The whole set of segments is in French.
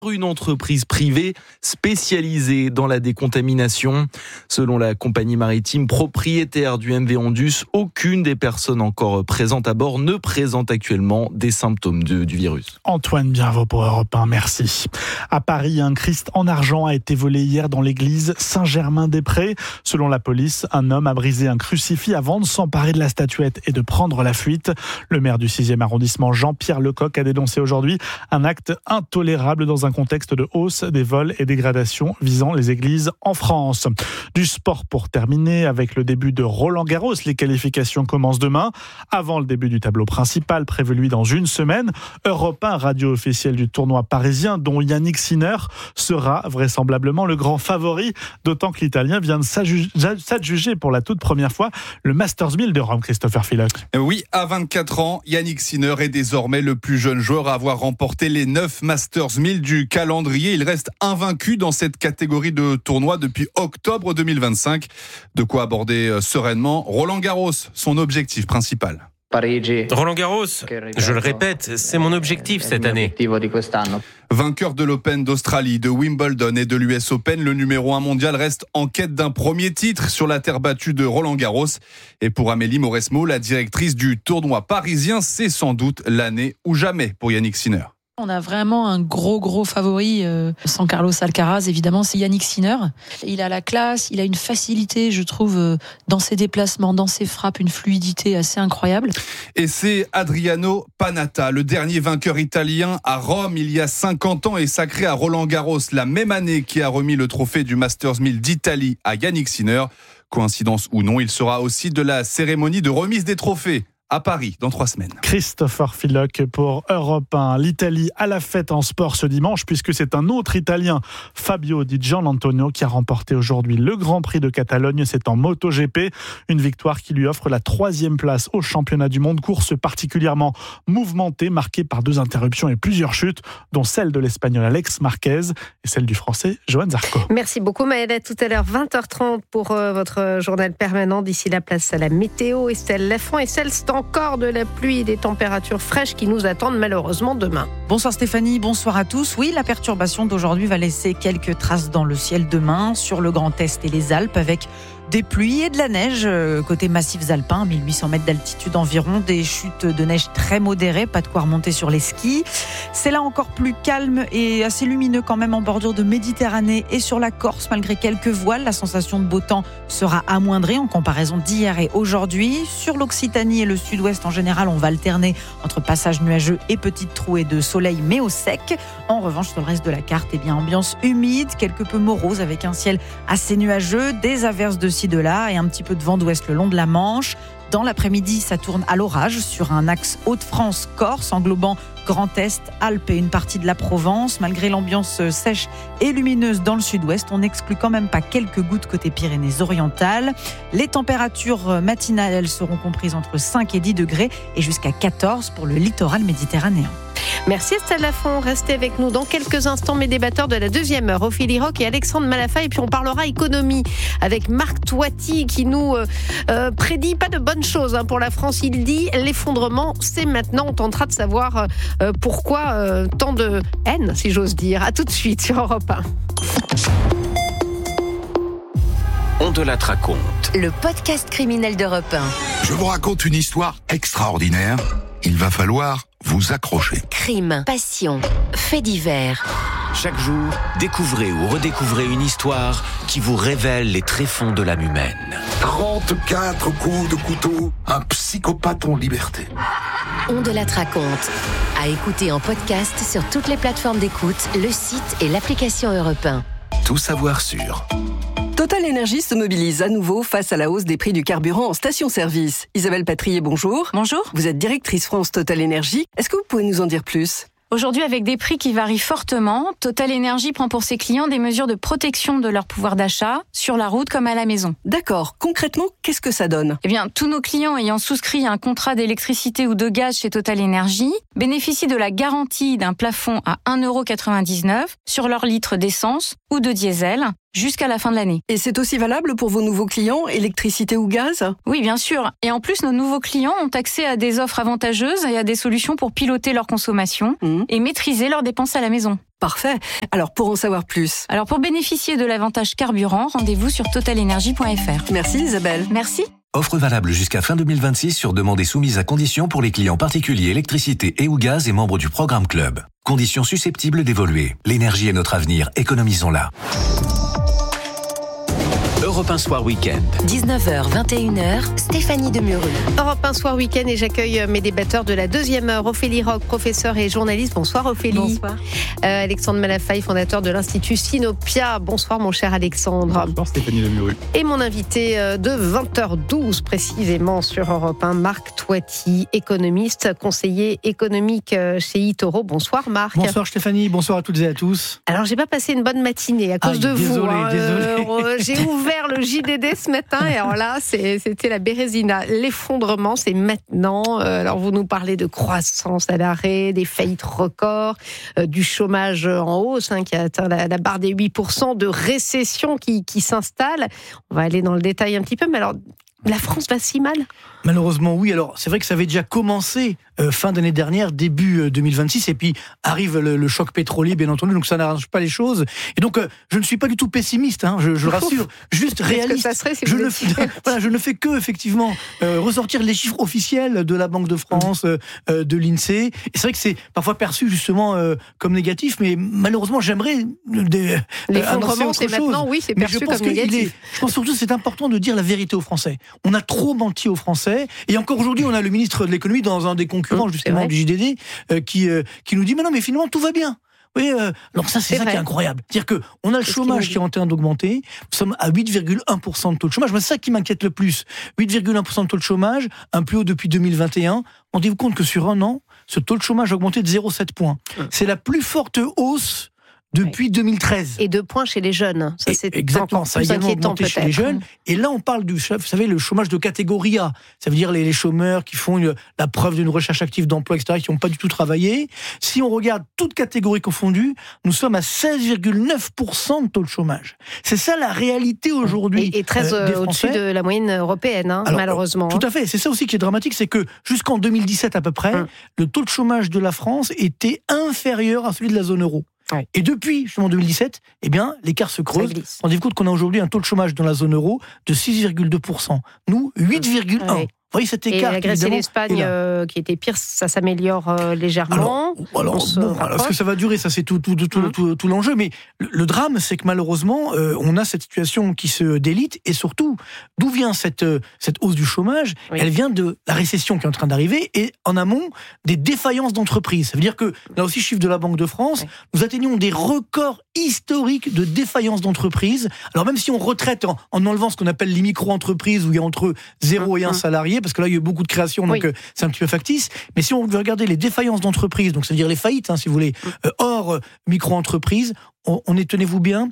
une entreprise privée spécialisée dans la décontamination. Selon la compagnie maritime propriétaire du MV Ondus, aucune des personnes encore présentes à bord ne présente actuellement des symptômes du virus. Antoine Bienvaux pour Europe 1, merci. À Paris, un Christ en argent a été volé hier dans l'église Saint-Germain-des-Prés. Selon la police, un homme a brisé un crucifix avant de s'emparer de la statuette et de prendre la fuite. Le maire du 6e arrondissement, Jean-Pierre Lecoq, a dénoncé aujourd'hui un acte intolérable dans un contexte de hausse des vols et dégradations visant les églises en France. Du sport pour terminer avec le début de Roland-Garros. Les qualifications commencent demain, avant le début du tableau principal prévu lui dans une semaine. Europe 1, radio officielle du tournoi parisien, dont Yannick Sinner sera vraisemblablement le grand favori, d'autant que l'Italien vient de s'adjuger pour la toute première fois le Masters 1000 de Rome, Christopher Philoc. Oui, à 24 ans, Yannick Sinner est désormais le plus jeune joueur à avoir remporté les 9 Masters 1000 du calendrier. Il reste invaincu dans cette catégorie de tournoi depuis octobre 2025. De quoi aborder sereinement Roland-Garros, son objectif principal. Roland-Garros, je le répète, c'est mon objectif cette année. Vainqueur de l'Open d'Australie, de Wimbledon et de l'US Open, le numéro 1 mondial reste en quête d'un premier titre sur la terre battue de Roland-Garros. Et pour Amélie Mauresmo, la directrice du tournoi parisien, c'est sans doute l'année ou jamais pour Yannick Sinner. On a vraiment un gros favori, sans Carlos Alcaraz, évidemment, c'est Yannick Sinner. Il a la classe, il a une facilité, je trouve, dans ses déplacements, dans ses frappes, une fluidité assez incroyable. Et c'est Adriano Panatta, le dernier vainqueur italien à Rome il y a 50 ans et sacré à Roland-Garros la même année, qui a remis le trophée du Masters 1000 d'Italie à Yannick Sinner. Coïncidence ou non, il sera aussi de la cérémonie de remise des trophées à Paris dans 3 semaines. Christopher Philoc pour Europe 1. L'Italie à la fête en sport ce dimanche, puisque c'est un autre Italien, Fabio Di Gianantonio, qui a remporté aujourd'hui le Grand Prix de Catalogne. C'est en MotoGP, une victoire qui lui offre la 3e place au championnat du monde. Course particulièrement mouvementée, marquée par 2 interruptions et plusieurs chutes, dont celle de l'Espagnol Alex Marquez et celle du Français Johan Zarco. Merci beaucoup Maëlle. À tout à l'heure, 20h30 pour votre journal permanent. D'ici là, place à la météo. Estelle Lafont et celle encore de la pluie et des températures fraîches qui nous attendent malheureusement demain. Bonsoir Stéphanie, bonsoir à tous. Oui, la perturbation d'aujourd'hui va laisser quelques traces dans le ciel demain sur le Grand Est et les Alpes, avec des pluies et de la neige côté massifs alpins, 1800 mètres d'altitude environ, des chutes de neige très modérées, pas de quoi remonter sur les skis. C'est là encore plus calme et assez lumineux quand même en bordure de Méditerranée et sur la Corse, malgré quelques voiles. La sensation de beau temps sera amoindrie en comparaison d'hier et aujourd'hui. Sur l'Occitanie et le sud-ouest en général, on va alterner entre passages nuageux et petites trouées de soleil, mais au sec. En revanche, sur le reste de la carte, ambiance humide, quelque peu morose avec un ciel assez nuageux, des averses de de là et un petit peu de vent d'ouest le long de la Manche. Dans l'après-midi, ça tourne à l'orage sur un axe Hauts-de-France-Corse, englobant Grand Est, Alpes et une partie de la Provence. Malgré l'ambiance sèche et lumineuse dans le sud-ouest, on n'exclut quand même pas quelques gouttes côté Pyrénées-Orientales. Les températures matinales, elles seront comprises entre 5 et 10 degrés et jusqu'à 14 pour le littoral méditerranéen. Merci Estelle Lafont, restez avec nous dans quelques instants, mes débatteurs de la 2e heure, Ophélie Roch et Alexandre Malafa, et puis on parlera économie avec Marc Toiti qui nous prédit pas de bonnes choses pour la France. Il dit l'effondrement c'est maintenant. On tentera de savoir pourquoi tant de haine, si j'ose dire. À tout de suite sur Europe 1. On te la raconte. Le podcast criminel d'Europe 1. Je vous raconte une histoire extraordinaire. Il va falloir vous accrocher. Crime, passion, faits divers. Chaque jour, découvrez ou redécouvrez une histoire qui vous révèle les tréfonds de l'âme humaine. 34 coups de couteau, un psychopathe en liberté. On te la raconte. À écouter en podcast sur toutes les plateformes d'écoute, le site et l'application Europe 1. Tout savoir sur Total Énergie se mobilise à nouveau face à la hausse des prix du carburant en station-service. Isabelle Patrier, bonjour. Bonjour. Vous êtes directrice France Total Énergie. Est-ce que vous pouvez nous en dire plus ? Aujourd'hui, avec des prix qui varient fortement, Total Énergie prend pour ses clients des mesures de protection de leur pouvoir d'achat, sur la route comme à la maison. D'accord. Concrètement, qu'est-ce que ça donne ? Eh bien, tous nos clients ayant souscrit un contrat d'électricité ou de gaz chez Total Énergie bénéficient de la garantie d'un plafond à 1,99 € sur leur litre d'essence ou de diesel, jusqu'à la fin de l'année. Et c'est aussi valable pour vos nouveaux clients, électricité ou gaz ? Oui, bien sûr. Et en plus, nos nouveaux clients ont accès à des offres avantageuses et à des solutions pour piloter leur consommation et maîtriser leurs dépenses à la maison. Parfait. Alors, pour en savoir plus. Alors, pour bénéficier de l'avantage carburant, rendez-vous sur totalenergy.fr. Merci Isabelle. Merci. Offre valable jusqu'à fin 2026 sur demande et soumise à conditions pour les clients particuliers électricité et ou gaz et membres du programme Club. Conditions susceptibles d'évoluer. L'énergie est notre avenir, économisons-la. Europe 1 Soir Week-end. 19h, 21h, Stéphanie Demuru. Europe 1 Soir Week-end et j'accueille mes débatteurs de la deuxième heure. Ophélie Roch, professeure et journaliste. Bonsoir Ophélie. Bonsoir. Alexandre Malafaille, fondateur de l'Institut Sinopia. Bonsoir mon cher Alexandre. Bonsoir Stéphanie Demuru. Et mon invité de 20h12 précisément sur Europe 1, Marc Toiti, économiste, conseiller économique chez eToro. Bonsoir Marc. Bonsoir Stéphanie, bonsoir à toutes et à tous. Alors j'ai pas passé une bonne matinée à cause de vous. Désolé. J'ai ouvert le JDD ce matin et alors là c'était la bérésina. L'effondrement c'est maintenant. Alors vous nous parlez de croissance à l'arrêt, des faillites records, du chômage en hausse qui a atteint la barre des 8%, de récession qui s'installe. On va aller dans le détail un petit peu, mais alors la France va si mal ? Malheureusement oui, alors c'est vrai que ça avait déjà commencé fin d'année dernière, début 2026, et puis arrive le choc pétrolier bien entendu, donc ça n'arrange pas les choses. Et donc je ne suis pas du tout pessimiste, je rassure, juste réaliste. Que ça serait si je ne fais que effectivement ressortir les chiffres officiels de la Banque de France, de l'INSEE. Et c'est vrai que c'est parfois perçu justement comme négatif, mais malheureusement j'aimerais l'effondrement c'est maintenant, oui, c'est perçu comme négatif. Je pense surtout que c'est important de dire la vérité aux Français. On a trop menti aux Français. Et encore aujourd'hui, on a le ministre de l'économie dans un des concurrents justement du JDD qui nous dit mais non mais finalement tout va bien. Oui, alors ça c'est ça qui est incroyable. C'est-à-dire que on a le chômage qui est en train d'augmenter. Nous sommes à 8,1% de taux de chômage. Moi, c'est ça qui m'inquiète le plus. 8,1% de taux de chômage, un plus haut depuis 2021. Rendez-vous compte que sur un an, ce taux de chômage a augmenté de 0,7 points. C'est la plus forte hausse depuis 2013. Et 2 points chez les jeunes. Ça, c'est exactement, ça a également augmenté chez les jeunes. Et là, on parle vous savez, le chômage de catégorie A. Ça veut dire les chômeurs qui font la preuve d'une recherche active d'emploi, etc., qui n'ont pas du tout travaillé. Si on regarde toutes catégories confondues, nous sommes à 16,9% de taux de chômage. C'est ça la réalité aujourd'hui. Et très au-dessus de la moyenne européenne, alors, malheureusement. Tout à fait. C'est ça aussi qui est dramatique, c'est que jusqu'en 2017 à peu près, le taux de chômage de la France était inférieur à celui de la zone euro. Ouais. Et depuis, justement, 2017, eh bien, l'écart se creuse. Rendez-vous compte qu'on a aujourd'hui un taux de chômage dans la zone euro de 6,2%. Nous, 8,1%. Ouais. Vous voyez cet écart. Et la Grèce et l'Espagne, qui était pire, ça s'améliore légèrement. Alors, est-ce que ça va durer ? Ça, c'est tout l'enjeu. Mais le drame, c'est que malheureusement, on a cette situation qui se délite. Et surtout, d'où vient cette hausse du chômage ? Elle vient de la récession qui est en train d'arriver et en amont des défaillances d'entreprises. Ça veut dire que, là aussi, chiffre de la Banque de France, nous atteignons des records historiques de défaillances d'entreprises. Alors même si on retraite en enlevant ce qu'on appelle les micro-entreprises où il y a entre 0 et 1 salarié, parce que là il y a eu beaucoup de créations, donc c'est un petit peu factice, mais si on veut regarder les défaillances d'entreprises, donc c'est-à-dire les faillites, si vous voulez, hors micro-entreprises, on est, tenez-vous bien,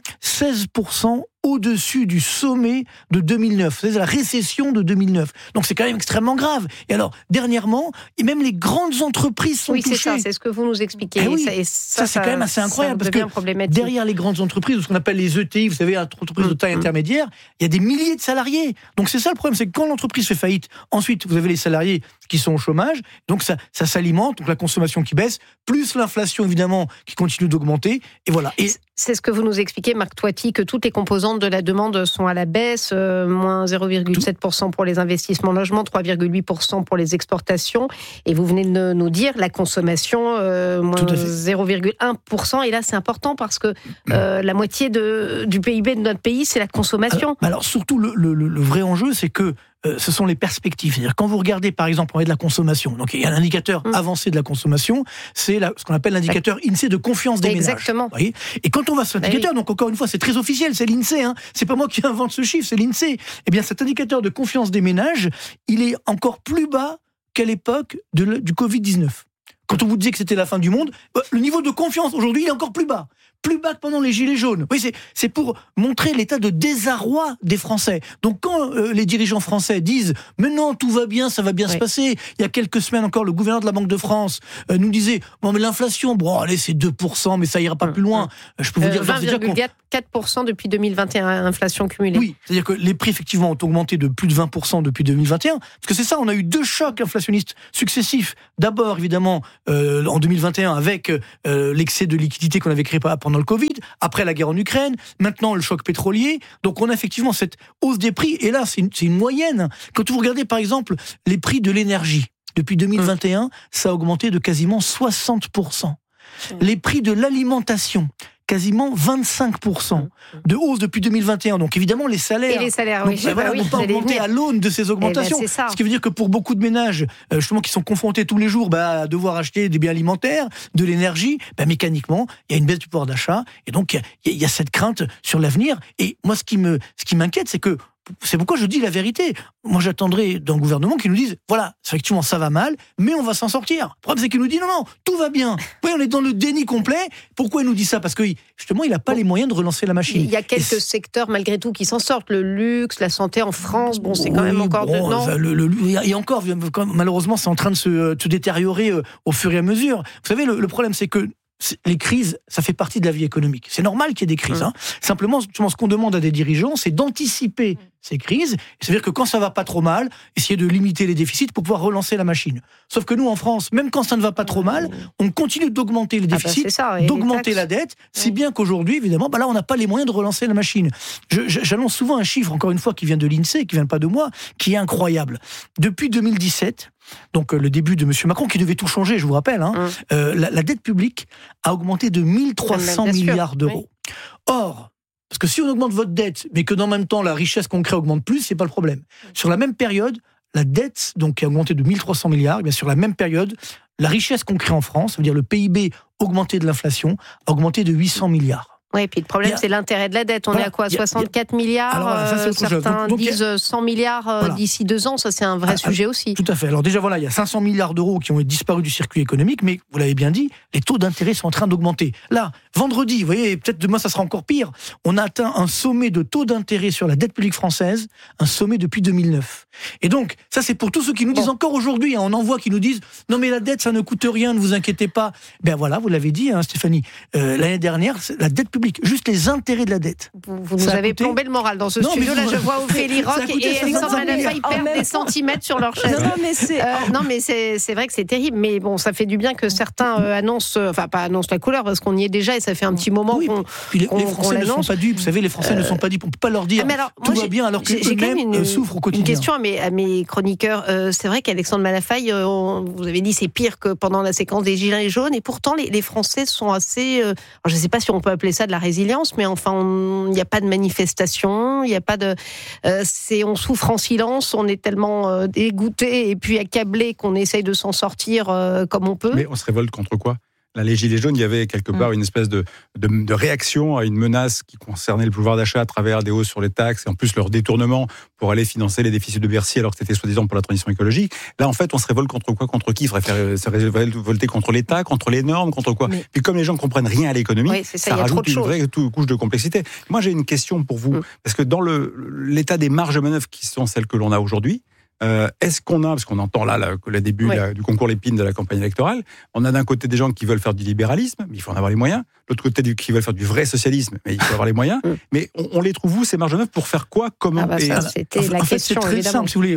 16% au-dessus du sommet de 2009, c'est la récession de 2009. Donc c'est quand même extrêmement grave. Et alors, dernièrement, et même les grandes entreprises sont touchées. Oui, c'est ça, c'est ce que vous nous expliquez. Ça, c'est quand même assez incroyable, parce que derrière les grandes entreprises, ce qu'on appelle les ETI, vous savez, entreprises de taille intermédiaire, il y a des milliers de salariés. Donc c'est ça le problème, c'est que quand l'entreprise fait faillite, ensuite vous avez les salariés qui sont au chômage, donc ça s'alimente, donc la consommation qui baisse, plus l'inflation évidemment qui continue d'augmenter, et voilà. Et c'est ce que vous nous expliquez, Marc Toiti, que toutes les composantes de la demande sont à la baisse, moins 0,7% pour les investissements logements, 3,8% pour les exportations, et vous venez de nous dire la consommation, moins 0,1%, et là c'est important parce que la moitié du PIB de notre pays, c'est la consommation. Alors surtout, le vrai enjeu, c'est que ce sont les perspectives. C'est-à-dire, quand vous regardez, par exemple, on est de la consommation, donc il y a un indicateur avancé de la consommation, c'est ce qu'on appelle l'indicateur INSEE de confiance des ménages. Exactement. Et quand on va sur cet indicateur, donc encore une fois, c'est très officiel, c'est l'INSEE, c'est pas moi qui invente ce chiffre, c'est l'INSEE. Eh bien, cet indicateur de confiance des ménages, il est encore plus bas qu'à l'époque du Covid-19. Quand on vous disait que c'était la fin du monde, le niveau de confiance aujourd'hui, il est encore plus bas. plus bas que pendant les Gilets jaunes. Oui, c'est pour montrer l'état de désarroi des Français. Donc quand les dirigeants français disent « Mais non, tout va bien, ça va bien se passer », il y a quelques semaines encore, le gouverneur de la Banque de France nous disait « Bon, mais l'inflation, bon, allez, c'est 2%, mais ça ira pas plus loin. » Je peux vous dire 20,4% depuis 2021, inflation cumulée. Oui, c'est-à-dire que les prix, effectivement, ont augmenté de plus de 20% depuis 2021. Parce que c'est ça, on a eu 2 chocs inflationnistes successifs. D'abord, évidemment, en 2021, avec l'excès de liquidité qu'on avait créé pendant le Covid, après la guerre en Ukraine, maintenant le choc pétrolier. Donc on a effectivement cette hausse des prix, et là c'est une moyenne. Quand vous regardez par exemple les prix de l'énergie, depuis 2021, ça a augmenté de quasiment 60%. Les prix de l'alimentation, quasiment 25% de hausse depuis 2021. Donc évidemment, les salaires, n'ont pas augmenté à l'aune de ces augmentations. Ce qui veut dire que pour beaucoup de ménages, justement, qui sont confrontés tous les jours à devoir acheter des biens alimentaires, de l'énergie, mécaniquement, il y a une baisse du pouvoir d'achat. Et donc, il y a cette crainte sur l'avenir. Et moi, ce qui m'inquiète, c'est pourquoi je dis la vérité. Moi, j'attendrai d'un gouvernement qui nous dise, voilà, effectivement, ça va mal, mais on va s'en sortir. Le problème, c'est qu'il nous dit, non, tout va bien. Oui, on est dans le déni complet. Pourquoi il nous dit ça ? Parce que, justement, il n'a pas les moyens de relancer la machine. Il y a quelques secteurs, malgré tout, qui s'en sortent. Le luxe, la santé en France, c'est quand même encore dedans. Et encore, malheureusement, c'est en train de se détériorer au fur et à mesure. Vous savez, le problème, c'est que les crises, ça fait partie de la vie économique. C'est normal qu'il y ait des crises. Simplement, ce qu'on demande à des dirigeants, c'est d'anticiper ces crises. C'est-à-dire que quand ça va pas trop mal, essayer de limiter les déficits pour pouvoir relancer la machine. Sauf que nous, en France, même quand ça ne va pas trop mal, on continue d'augmenter les déficits, d'augmenter la dette. Si bien qu'aujourd'hui, évidemment, là, on n'a pas les moyens de relancer la machine. J'annonce souvent un chiffre, encore une fois, qui vient de l'INSEE, qui vient pas de moi, qui est incroyable. Depuis 2017, donc le début de M. Macron, qui devait tout changer, je vous rappelle, la dette publique a augmenté de 1300 milliards d'euros. Oui. Or, parce que si on augmente votre dette, mais que dans le même temps, la richesse qu'on crée augmente plus, c'est pas le problème. Sur la même période, la dette, donc, qui a augmenté de 1300 milliards, bien sur la même période, la richesse qu'on crée en France, ça veut dire le PIB augmenté de l'inflation, a augmenté de 800 milliards. Oui, et puis le problème, c'est l'intérêt de la dette. On est à quoi, 64 milliards. Alors, certains disent 100 milliards d'ici 2 ans. Ça, c'est un vrai sujet aussi. Tout à fait. Alors déjà, il y a 500 milliards d'euros qui ont disparu du circuit économique, mais vous l'avez bien dit, les taux d'intérêt sont en train d'augmenter. Là, vendredi, vous voyez, peut-être demain, ça sera encore pire. On a atteint un sommet de taux d'intérêt sur la dette publique française, un sommet depuis 2009. Et donc, ça, c'est pour tous ceux qui nous disent encore aujourd'hui, on en voit qui nous disent « Non, mais la dette, ça ne coûte rien, ne vous inquiétez pas. » Ben voilà, vous l'avez dit, Stéphanie, l'année dernière, la dette publique, juste les intérêts de la dette. Vous nous avez plombé le moral dans ce studio. Là, je vois Ophélie Roch et Alexandre Malafa, ils perdent des centimètres sur leur chaise. Non, mais c'est vrai que c'est terrible. Mais bon, ça fait du bien que certains annoncent la couleur, parce qu'on y est déjà et ça fait un petit moment qu'on les Français ne sont pas dupes. Vous savez, les Français ne sont pas dupes. On ne peut pas leur dire tout va bien alors qu'eux-mêmes souffrent au quotidien. Une question à mes chroniqueurs. C'est vrai qu'Alexandre Malafa, vous avez dit c'est pire que pendant la séquence des Gilets jaunes, et pourtant les Français sont assez. Je ne sais pas si on peut appeler ça de la résilience, mais enfin, il n'y a pas de manifestation, il n'y a pas de. On souffre en silence, on est tellement dégoûté et puis accablé qu'on essaye de s'en sortir comme on peut. Mais on se révolte contre quoi ? Les Gilets jaunes, il y avait quelque part une espèce de réaction à une menace qui concernait le pouvoir d'achat à travers des hausses sur les taxes et en plus leur détournement pour aller financer les déficits de Bercy alors que c'était soi-disant pour la transition écologique. Là, en fait, on se révolte contre quoi ? Contre qui ? Il faudrait se révolter contre l'État, contre les normes, contre quoi ? Puis comme les gens ne comprennent rien à l'économie, ça rajoute une vraie couche de complexité. Moi, j'ai une question pour vous, parce que dans l'état des marges de manœuvre qui sont celles que l'on a aujourd'hui, est-ce qu'on a, parce qu'on entend là le début du concours Lépine de la campagne électorale, on a d'un côté des gens qui veulent faire du libéralisme, mais il faut en avoir les moyens, l'autre côté qui veulent faire du vrai socialisme, mais il faut avoir les moyens, mais on les trouve où ces marges de manœuvre pour faire quoi, comment c'était la question, c'est très simple, si vous voulez.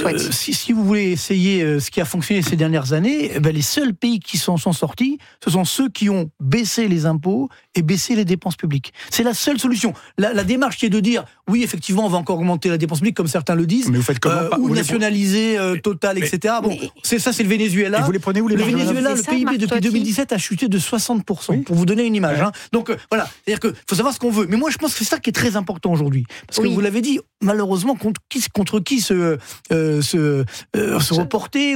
Si vous voulez essayer ce qui a fonctionné ces dernières années, les seuls pays qui sont sortis, ce sont ceux qui ont baissé les impôts et baissé les dépenses publiques. C'est la seule solution. La démarche qui est de dire, oui, effectivement, on va encore augmenter la dépense publique, comme certains le disent, mais vous faites comment, nationaliser Total, etc. Bon, c'est le Venezuela. Et vous les prenez où, les Le Venezuela, le PIB depuis 2017 a chuté de 60%, pour vous donner une image. Donc voilà, c'est-à-dire qu'il faut savoir ce qu'on veut. Mais moi, je pense que c'est ça qui est très important aujourd'hui. Parce que vous l'avez dit, malheureusement, contre qui se reporter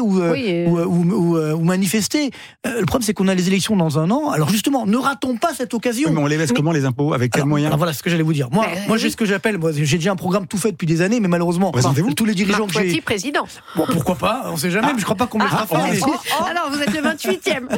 ou manifester. Le problème, c'est qu'on a les élections dans 1 an. Alors justement, ne ratons pas cette occasion. Mais on les baisse comment, les impôts ? Avec quels moyens ? Voilà ce que j'allais vous dire. Moi, j'ai ce que j'appelle personnel. Moi, j'ai déjà un programme tout fait depuis des années, mais malheureusement, tous les dirigeants Marc que j'ai... Toiti, président. Bon, pourquoi pas, on sait jamais, mais je crois pas qu'on me le fera faire. Alors, vous êtes le 28e.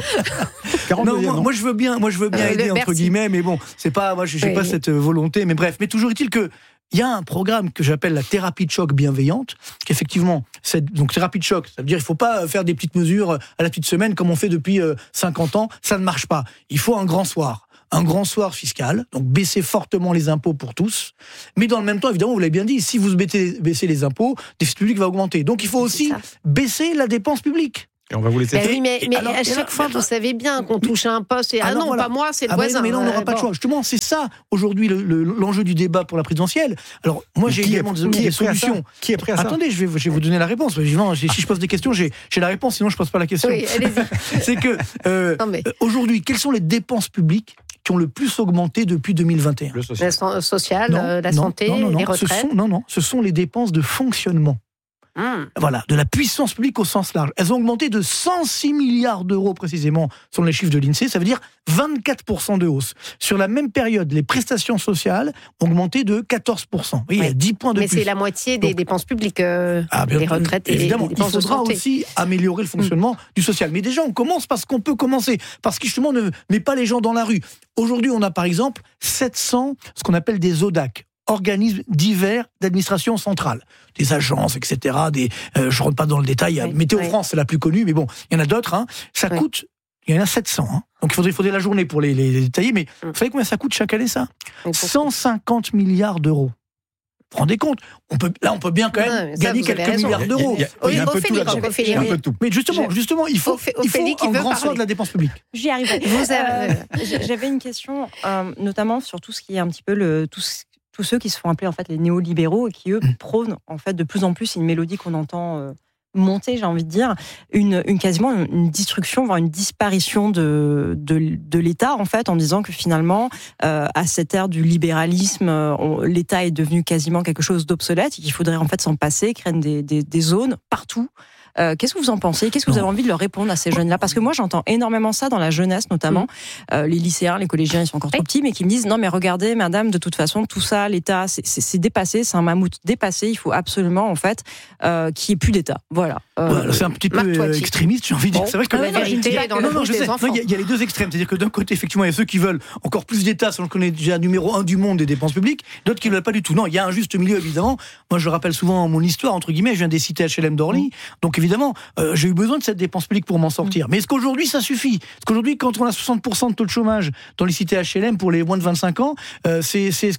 Non, moi je veux bien aider entre guillemets, mais bon, c'est pas, moi j'ai pas cette volonté, mais bref. Mais toujours est-il que il y a un programme que j'appelle la thérapie de choc bienveillante, qui effectivement, donc thérapie de choc, ça veut dire il faut pas faire des petites mesures à la petite semaine comme on fait depuis 50 ans, ça ne marche pas. Il faut un grand soir fiscal, donc baisser fortement les impôts pour tous, mais dans le même temps, évidemment, vous l'avez bien dit, si vous baissez les impôts, le déficit public va augmenter. Donc il faut aussi baisser la dépense publique. Et on va vous laisser. Mais alors, à chaque fois, vous savez bien qu'on touche à un poste et pas moi, c'est le voisin. Mais non, on n'aura pas de choix. Justement, c'est ça aujourd'hui l'enjeu du débat pour la présidentielle. Alors moi, j'ai également des solutions. Qui est prêt à ça ? Attendez, je vais vous donner la réponse. Si je pose des questions, j'ai la réponse. Sinon, je pose pas la question. Oui, allez-y. C'est que aujourd'hui, quelles sont les dépenses publiques qui ont le plus augmenté depuis 2021 ? Le social, la santé, les retraites. Ce sont les dépenses de fonctionnement. Voilà, de la puissance publique au sens large. Elles ont augmenté de 106 milliards d'euros précisément, selon les chiffres de l'INSEE, ça veut dire 24% de hausse. Sur la même période, les prestations sociales ont augmenté de 14%. Oui, il y a 10 points de plus. Mais c'est la moitié des dépenses publiques, les retraites et évidemment, les dépenses de santé. Il faudra aussi améliorer le fonctionnement du social. Mais déjà, on commence parce qu'on peut commencer, parce que justement, on ne met pas les gens dans la rue. Aujourd'hui, on a par exemple 700, ce qu'on appelle des ODAC, organismes divers d'administration centrale, des agences, etc. Je ne rentre pas dans le détail. Météo France, c'est la plus connue, mais bon, il y en a d'autres. Ça coûte, il y en a 700. Donc il faudrait la journée pour les détailler, mais vous savez combien ça coûte chaque année, ça ? 150 milliards d'euros. Vous vous rendez compte ? On peut bien quand même gagner quelques milliards d'euros. Il y a un peu de tout. Mais justement, il faut un grand soir de la dépense publique. J'y arriverai. J'avais une question, notamment sur tout ce qui est un petit peu tous ceux qui se font appeler en fait les néolibéraux et qui eux prônent en fait de plus en plus une mélodie qu'on entend monter, j'ai envie de dire, quasiment une destruction, voire une disparition de l'État en fait, en disant que finalement à cette ère du libéralisme, l'État est devenu quasiment quelque chose d'obsolète et qu'il faudrait en fait s'en passer, créer des zones partout. Qu'est-ce que vous en pensez ? Qu'est-ce que vous avez envie de leur répondre à ces jeunes-là ? Parce que moi, j'entends énormément ça dans la jeunesse, notamment. Les lycéens, les collégiens, ils sont encore trop petits, mais qui me disent « Non, mais regardez, madame, de toute façon, tout ça, l'État, c'est dépassé, c'est un mammouth dépassé. Il faut absolument, en fait, qu'il n'y ait plus d'État. » Voilà. C'est un petit peu extrémiste, j'ai envie de dire. C'est vrai que la vérité est dans la bouche des enfants. Il y a les deux extrêmes. C'est-à-dire que d'un côté, effectivement, il y a ceux qui veulent encore plus d'État, selon qu'on est déjà numéro 1 du monde des dépenses publiques, d'autres qui ne veulent pas du tout. Non, il y a un juste milieu, évidemment. Moi, je rappelle souvent mon histoire, entre guillemets, je viens des cités HLM d'Orly. Donc, évidemment, j'ai eu besoin de cette dépense publique pour m'en sortir. Mais est-ce qu'aujourd'hui, ça suffit ? Est-ce qu'aujourd'hui, quand on a 60% de taux de chômage dans les cités HLM pour les moins de 25 ans, c'est ce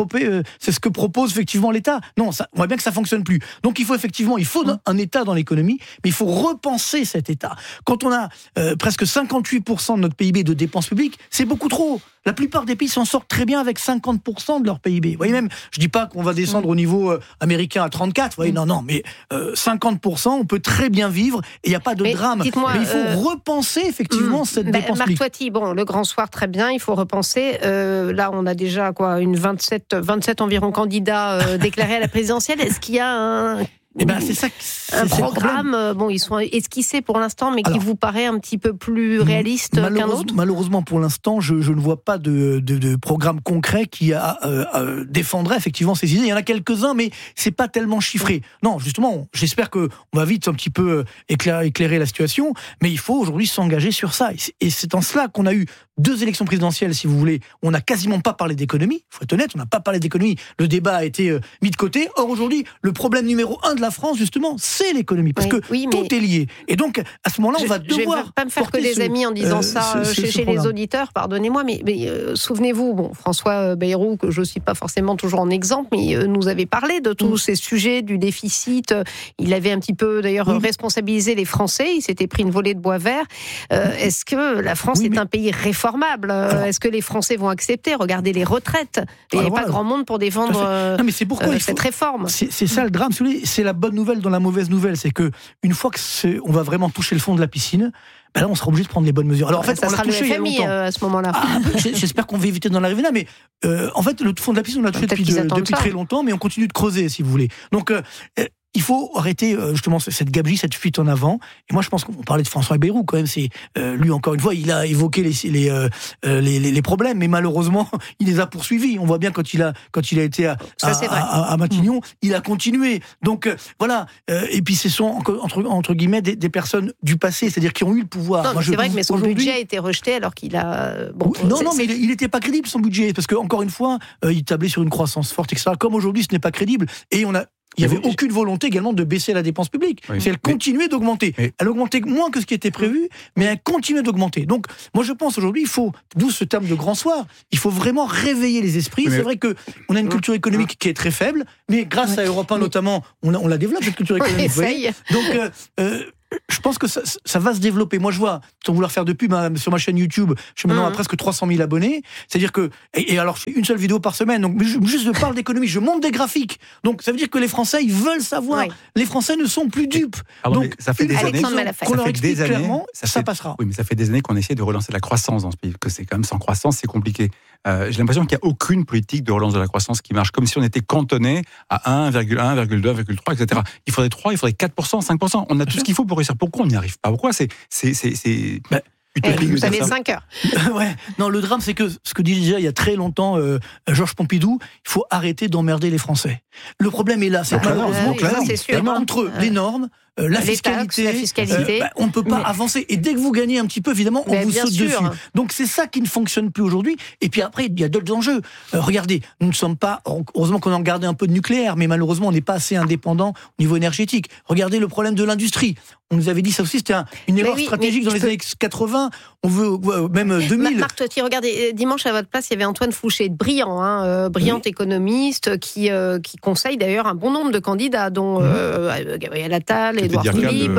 que propose effectivement l'État ? Non, on voit bien que ça ne fonctionne plus. Donc, il faut un État dans l'économie, mais il faut repenser cet État. Quand on a presque 58% de notre PIB de dépenses publiques, c'est beaucoup trop. La plupart des pays s'en sortent très bien avec 50% de leur PIB. Vous voyez, même, je dis pas qu'on va descendre au niveau américain à 34, vous voyez, non, mais 50%, on peut très bien vivre et il n'y a pas de drame. Mais il faut repenser effectivement cette dépense publique. Marc Toiti, le grand soir, très bien, il faut repenser. Là, on a déjà 27 environ candidats déclarés à la présidentielle. Est-ce qu'il y a c'est ça. Un programme, ils sont esquissés pour l'instant, mais qui vous paraît un petit peu plus réaliste qu'un autre ? Malheureusement, pour l'instant, je ne vois pas de programme concret qui défendrait effectivement ces idées. Il y en a quelques-uns, mais c'est pas tellement chiffré. Non, justement, j'espère qu'on va vite un petit peu éclairer la situation, mais il faut aujourd'hui s'engager sur ça. Et c'est en cela qu'on a eu 2 élections présidentielles, si vous voulez. On n'a quasiment pas parlé d'économie. Il faut être honnête, on n'a pas parlé d'économie. Le débat a été mis de côté. Or, aujourd'hui, le problème numéro 1 de la France, justement, c'est l'économie. Parce que tout est lié. Et donc, à ce moment-là, on va devoir... Je ne vais pas me faire que des amis en disant ça chez les auditeurs, pardonnez-moi, mais souvenez-vous, François Bayrou, que je ne suis pas forcément toujours en exemple, mais nous avait parlé de tous ces sujets, du déficit. Il avait un petit peu, d'ailleurs, responsabilisé les Français. Il s'était pris une volée de bois vert. Est-ce que la France est un pays réformable ? Est-ce que les Français vont accepter ? Regardez les retraites. Il n'y a pas grand monde pour défendre cette réforme. C'est ça le drame. C'est la bonne nouvelle dans la mauvaise nouvelle. C'est qu'une fois qu'on va vraiment toucher le fond de la piscine, là, on sera obligé de prendre les bonnes mesures. Alors, en fait, ça sera le FMI à ce moment-là. J'espère qu'on va éviter d'en arriver là, mais en fait, le fond de la piscine, on l'a touché depuis très longtemps, mais on continue de creuser, si vous voulez. Donc, il faut arrêter justement cette gabegie, cette fuite en avant. Et moi, je pense qu'on parlait de François Bayrou quand même. C'est lui encore une fois, il a évoqué les problèmes, mais malheureusement, il les a poursuivis. On voit bien quand il a été à Matignon, il a continué. Donc voilà. Et puis ce sont entre guillemets des personnes du passé, c'est-à-dire qui ont eu le pouvoir. Non, c'est vrai que mais son budget a été rejeté alors qu'il a. Mais il n'était pas crédible son budget parce que encore une fois, il tablait sur une croissance forte, etc. Comme aujourd'hui, ce n'est pas crédible. Et il n'y avait aucune volonté également de baisser la dépense publique. Oui. Elle continuait d'augmenter. Elle augmentait moins que ce qui était prévu, mais elle continuait d'augmenter. Donc, moi, je pense aujourd'hui, d'où ce terme de grand soir, il faut vraiment réveiller les esprits. C'est vrai qu'on a une culture économique qui est très faible, mais grâce à Europe 1 notamment, on la développe, cette culture économique. Donc, je pense que ça va se développer. Moi, je vois, sans vouloir faire de pub sur ma chaîne YouTube, je suis maintenant à presque 300 000 abonnés. C'est-à-dire que, et alors, je fais une seule vidéo par semaine. Donc, juste je parle d'économie, je monte des graphiques. Donc, ça veut dire que les Français, ils veulent savoir. Oui. Les Français ne sont plus dupes. Donc, ça fait des années qu'on leur explique clairement, ça passera. Oui, mais ça fait des années qu'on essaie de relancer la croissance dans ce pays. Que c'est quand même sans croissance, c'est compliqué. J'ai l'impression qu'il n'y a aucune politique de relance de la croissance qui marche, comme si on était cantonné à 1,1, 1,2, 1,3, etc. Il faudrait 3, il faudrait 4%, 5%. On a tout ce qu'il faut pour réussir. Pourquoi on n'y arrive pas? Pourquoi c'est vous avez 5 heures. Ouais. Non, le drame, c'est que ce que disait il y a très longtemps Georges Pompidou, il faut arrêter d'emmerder les Français. Le problème est là, c'est que malheureusement, entre les normes, la fiscalité, on ne peut pas avancer. Et dès que vous gagnez un petit peu, évidemment, on vous saute dessus. Donc c'est ça qui ne fonctionne plus aujourd'hui. Et puis après, il y a d'autres enjeux. Regardez, nous ne sommes pas, heureusement qu'on a gardé un peu de nucléaire, mais malheureusement, on n'est pas assez indépendant au niveau énergétique. Regardez le problème de l'industrie. On nous avait dit ça aussi, c'était une erreur stratégique dans les années 80. On veut même 2000. Marc Toiti, regardez, dimanche à votre place, il y avait Antoine Fouché, brillant économiste qui conseille d'ailleurs un bon nombre de candidats, dont Gabriel Attal, Édouard Philippe,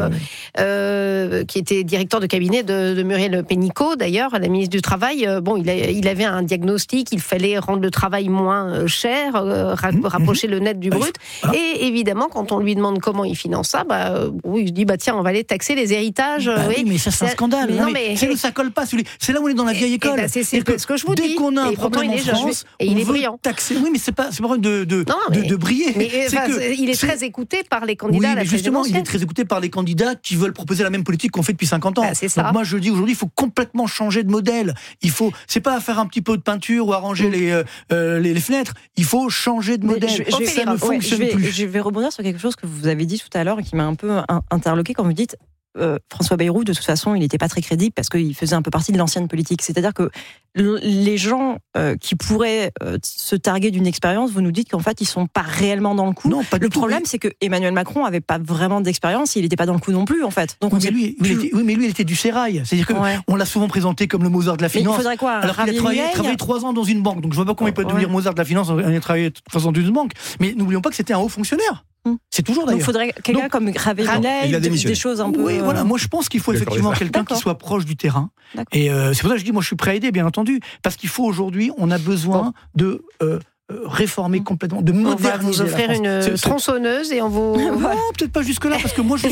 qui était directeur de cabinet de Muriel Pénicaud, d'ailleurs, la ministre du Travail. Il avait un diagnostic, il fallait rendre le travail moins cher, rapprocher le net du brut. Et évidemment, quand on lui demande comment il finance ça, il se dit, tiens, on va aller taxer les héritages. Oui, mais ça, c'est un scandale. Ça colle pas. C'est là où on est dans la vieille école. C'est ce que je vous dis. Dès qu'on a un problème en France, il est brillant. Taxer. Oui, mais c'est pas de briller. Il est très écouté par les candidats à la présidentielle. Justement, il est très écouté par les candidats qui veulent proposer la même politique qu'on fait depuis 50 ans. C'est ça. Donc moi, je dis aujourd'hui, il faut complètement changer de modèle. C'est pas à faire un petit peu de peinture ou arranger les fenêtres. Il faut changer de modèle. Ça ne fonctionne plus. Je vais rebondir sur quelque chose que vous avez dit tout à l'heure et qui m'a un peu interloqué quand vous dites François Bayrou, de toute façon, il n'était pas très crédible parce qu'il faisait un peu partie de l'ancienne politique. C'est-à-dire que les gens qui pourraient se targuer d'une expérience, vous nous dites qu'en fait, ils ne sont pas réellement dans le coup. Non, pas du tout. Le problème, c'est que Emmanuel Macron n'avait pas vraiment d'expérience, il n'était pas dans le coup non plus, en fait. Donc, mais lui, il était du sérail. C'est-à-dire qu'on l'a souvent présenté comme le Mozart de la finance. Mais il faudrait quoi? Alors qu'il a travaillé 3 ans dans une banque. Donc je ne vois pas comment il peut devenir Mozart de la finance en ayant travaillé 3 ans dans une banque. Mais n'oublions pas que c'était un haut fonctionnaire. C'est toujours d'ailleurs. Donc il faudrait quelqu'un comme Ravaillanet, des choses un peu. Oui, voilà. Moi, je pense qu'il faut effectivement quelqu'un qui soit proche du terrain. Et c'est pour ça que je dis, moi, je suis prêt à aider, bien entendu, parce qu'il faut aujourd'hui, on a besoin de réformer complètement, de moderniser. On va vous offrir une tronçonneuse et on vous. Non, peut-être pas jusque là, parce que moi, je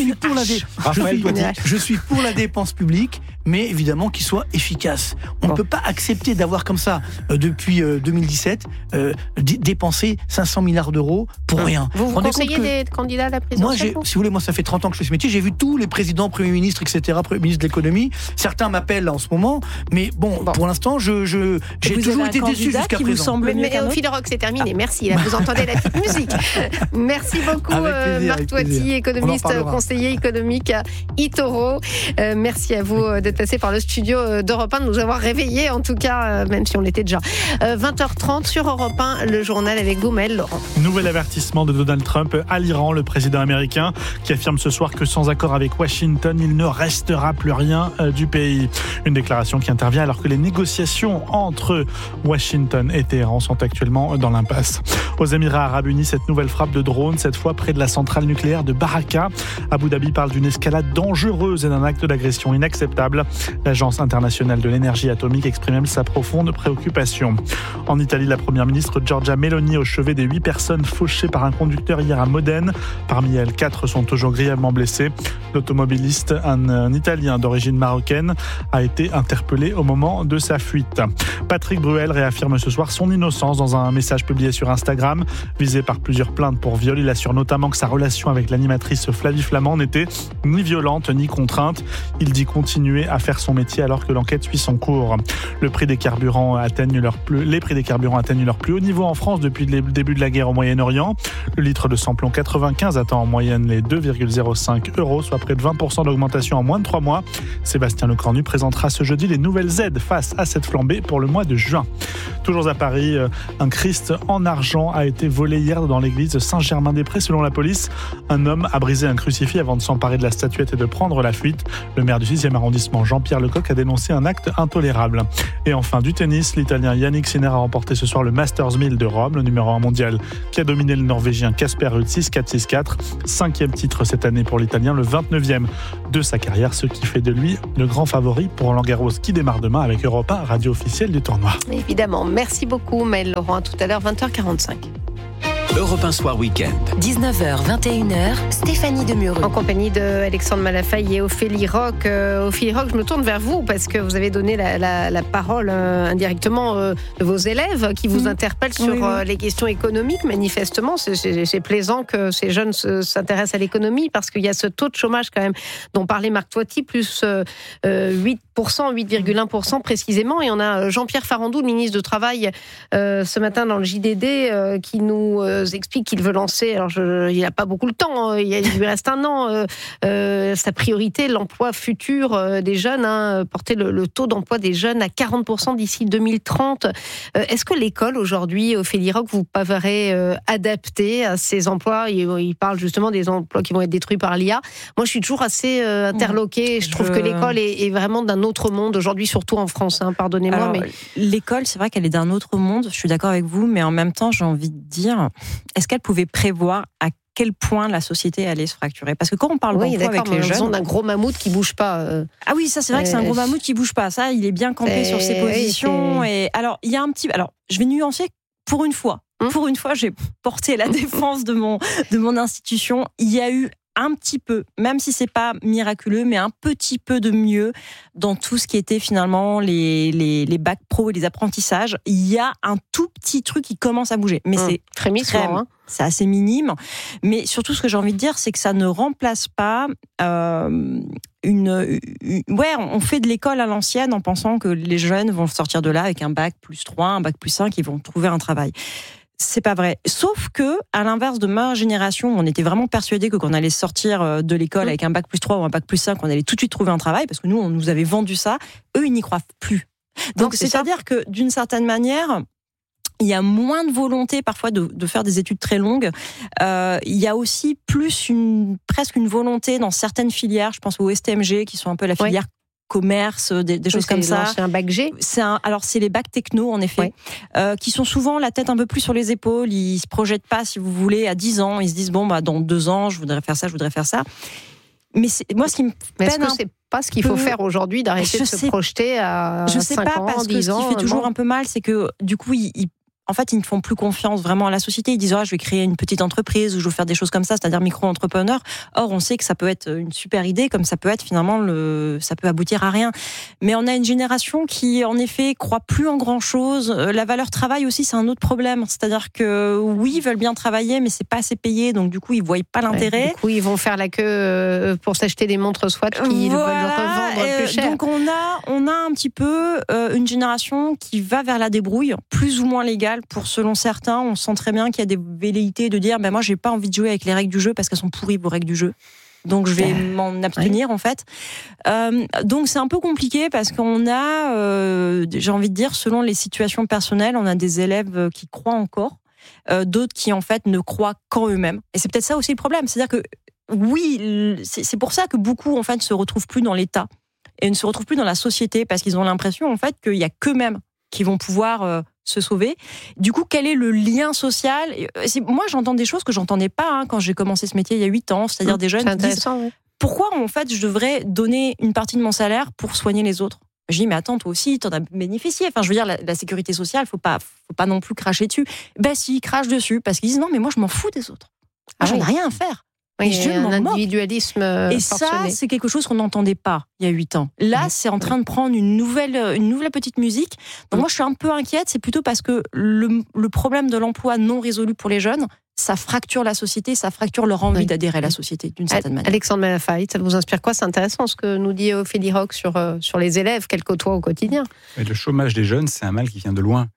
suis pour la dépense publique, mais évidemment qu'il soit efficace. On ne peut pas accepter d'avoir comme ça, depuis 2017, dépenser 500 milliards d'euros pour rien. Vous conseillez des candidats à la présidentielle? Moi, si vous voulez, moi, ça fait 30 ans que je fais ce métier. J'ai vu tous les présidents, premiers ministres, etc., premiers ministres de l'économie. Certains m'appellent en ce moment, mais bon. Pour l'instant, j'ai toujours été déçu jusqu'à présent. Mais au fil de rock, c'est terminé. Merci. Là, vous entendez la petite musique. Merci beaucoup, Marc Toiti, économiste, conseiller économique à eToro. Merci à vous d'être passé par le studio d'Europe 1, de nous avoir réveillés, en tout cas, même si on l'était déjà. 20h30 sur Europe 1, le journal avec Goumel, Laurent. Nouvel avertissement de Donald Trump à l'Iran, le président américain, qui affirme ce soir que sans accord avec Washington, il ne restera plus rien du pays. Une déclaration qui intervient alors que les négociations entre Washington et Téhéran sont actuellement dans l'impasse. Aux Émirats Arabes Unis, cette nouvelle frappe de drone, cette fois près de la centrale nucléaire de Baraka. Abu Dhabi parle d'une escalade dangereuse et d'un acte d'agression inacceptable. L'Agence internationale de l'énergie atomique exprime sa profonde préoccupation. En Italie, la première ministre Giorgia Meloni au chevet des 8 personnes fauchées par un conducteur hier à Modène. Parmi elles, 4 sont toujours grièvement blessées. L'automobiliste, un Italien d'origine marocaine, a été interpellé au moment de sa fuite. Patrick Bruel réaffirme ce soir son innocence dans un message message publié sur Instagram. Visé par plusieurs plaintes pour viol, il assure notamment que sa relation avec l'animatrice Flavie Flamand n'était ni violente ni contrainte. Il dit continuer à faire son métier alors que l'enquête suit son cours. Les prix des carburants atteignent leur plus haut niveau en France depuis le début de la guerre au Moyen-Orient. Le litre de samplon 95 atteint en moyenne les 2,05 €, soit près de 20% d'augmentation en moins de 3 mois. Sébastien Lecornu présentera ce jeudi les nouvelles aides face à cette flambée pour le mois de juin. Toujours à Paris, un Christ en argent a été volé hier dans l'église Saint-Germain-des-Prés. Selon la police, un homme a brisé un crucifix avant de s'emparer de la statuette et de prendre la fuite. Le maire du 6e arrondissement, Jean-Pierre Lecoq, a dénoncé un acte intolérable. Et enfin, du tennis, l'Italien Yannick Sinner a remporté ce soir le Masters 1000 de Rome, le numéro 1 mondial qui a dominé le Norvégien Casper Ruud 6-4, 6-4. 5e titre cette année pour l'Italien, le 29e de sa carrière, ce qui fait de lui le grand favori pour Roland-Garros qui démarre demain avec Europe 1, radio officielle du tournoi. Évidemment, merci beaucoup Maëlle Laurent, à tout à l'heure 20h45. Europe 1 Soir Week-end. 19h, 21h, Stéphanie Demureux. En compagnie de Alexandre Malafaille et Ophélie Roch. Ophélie Roch, je me tourne vers vous parce que vous avez donné la parole indirectement de vos élèves qui vous interpellent sur les questions économiques. Manifestement, c'est plaisant que ces jeunes s'intéressent à l'économie parce qu'il y a ce taux de chômage quand même dont parlait Marc Toiti, plus 8,1% précisément. Et on a Jean-Pierre Farandou, le ministre du Travail, ce matin dans le JDD, qui nous explique qu'il veut lancer, alors il n'a pas beaucoup le temps, il lui reste un an, sa priorité, l'emploi futur des jeunes, porter le taux d'emploi des jeunes à 40% d'ici 2030. Est-ce que l'école aujourd'hui, Ophélie Roch, vous paraît adaptée à ces emplois? Il parle justement des emplois qui vont être détruits par l'IA. Moi, je suis toujours assez interloquée. Je trouve que l'école est vraiment d'un autre monde aujourd'hui, surtout en France. Pardonnez-moi. Alors, mais l'école, c'est vrai qu'elle est d'un autre monde. Je suis d'accord avec vous, mais en même temps, j'ai envie de dire, est-ce qu'elle pouvait prévoir à quel point la société allait se fracturer? Parce que quand on parle d'emploi avec les jeunes, on a un gros mammouth qui bouge pas. Ah oui, ça c'est vrai que c'est un gros mammouth qui bouge pas. Ça, il est bien campé sur ses positions. Et alors, il y a un petit. Alors, je vais nuancer pour une fois. Pour une fois, j'ai porté la défense de mon institution. Il y a eu un petit peu, même si c'est pas miraculeux, mais un petit peu de mieux dans tout ce qui était finalement les bacs pro et les apprentissages. Il y a un tout petit truc qui commence à bouger, mais c'est c'est assez minime. Mais surtout, ce que j'ai envie de dire, c'est que ça ne remplace pas on fait de l'école à l'ancienne en pensant que les jeunes vont sortir de là avec un bac plus 3, un bac plus 5, ils vont trouver un travail. C'est pas vrai. Sauf que, à l'inverse de ma génération, on était vraiment persuadés que quand on allait sortir de l'école avec un bac plus 3 ou un bac plus 5, on allait tout de suite trouver un travail, parce que nous, on nous avait vendu ça. Eux, ils n'y croient plus. Donc, c'est-à-dire que, d'une certaine manière, il y a moins de volonté parfois de faire des études très longues. Il y a aussi presque une volonté dans certaines filières, je pense au STMG, qui sont un peu la filière commerce, des choses comme ça. C'est un bac G. Alors c'est les bacs techno en effet, qui sont souvent la tête un peu plus sur les épaules. Ils se projettent pas, si vous voulez, à 10 ans. Ils se disent dans 2 ans, je voudrais faire ça. Mais moi, ce qui me peine, est-ce que c'est pas ce qu'il faut faire aujourd'hui, d'arrêter de se projeter à 5 ans, 10 ans? Je sais pas, parce que ce qui fait toujours un peu mal, c'est que du coup, en fait, ils ne font plus confiance vraiment à la société. Ils disent je vais créer une petite entreprise ou je vais faire des choses comme ça, c'est-à-dire micro-entrepreneur. Or, on sait que ça peut être une super idée, comme ça peut être finalement ça peut aboutir à rien. Mais on a une génération qui, en effet, croit plus en grand-chose. La valeur travail aussi, c'est un autre problème. C'est-à-dire que oui, ils veulent bien travailler, mais c'est pas assez payé, donc du coup, ils voient pas l'intérêt. Du coup, ils vont faire la queue pour s'acheter des montres Swatch qu'ils veulent revendre plus cher. Donc on a un petit peu une génération qui va vers la débrouille, plus ou moins légale. Pour selon certains, on sent très bien qu'il y a des velléités de dire moi j'ai pas envie de jouer avec les règles du jeu parce qu'elles sont pourries vos règles du jeu. Donc je vais m'en abstenir en fait. Donc c'est un peu compliqué parce qu'on a, j'ai envie de dire, selon les situations personnelles, on a des élèves qui croient encore, d'autres qui en fait ne croient qu'en eux-mêmes. Et c'est peut-être ça aussi le problème, c'est-à-dire que oui, c'est pour ça que beaucoup en fait ne se retrouvent plus dans l'État et ne se retrouvent plus dans la société parce qu'ils ont l'impression en fait qu'il y a qu'eux-mêmes qui vont pouvoir se sauver. Du coup, quel est le lien social? Moi, j'entends des choses que j'entendais pas quand j'ai commencé ce métier il y a 8 ans, c'est-à-dire des jeunes qui disent pourquoi en fait je devrais donner une partie de mon salaire pour soigner les autres? Je dis mais attends, toi aussi t'en as bénéficié. Enfin, je veux dire, la sécurité sociale, faut pas non plus cracher dessus. Si, ils crachent dessus parce qu'ils disent non mais moi je m'en fous des autres. J'en ai rien à faire. Oui, les jeunes un m'en individualisme Et forcené. ça, c'est quelque chose qu'on n'entendait pas il y a 8 ans. Là, c'est en train de prendre une nouvelle petite musique. Donc moi, je suis un peu inquiète. C'est plutôt parce que le problème de l'emploi non résolu pour les jeunes, ça fracture la société, ça fracture leur envie d'adhérer à la société, d'une certaine manière. Alexandre Malafaille, ça vous inspire quoi? C'est intéressant ce que nous dit Ophélie Roch sur les élèves qu'elle côtoie au quotidien. Le chômage des jeunes, c'est un mal qui vient de loin.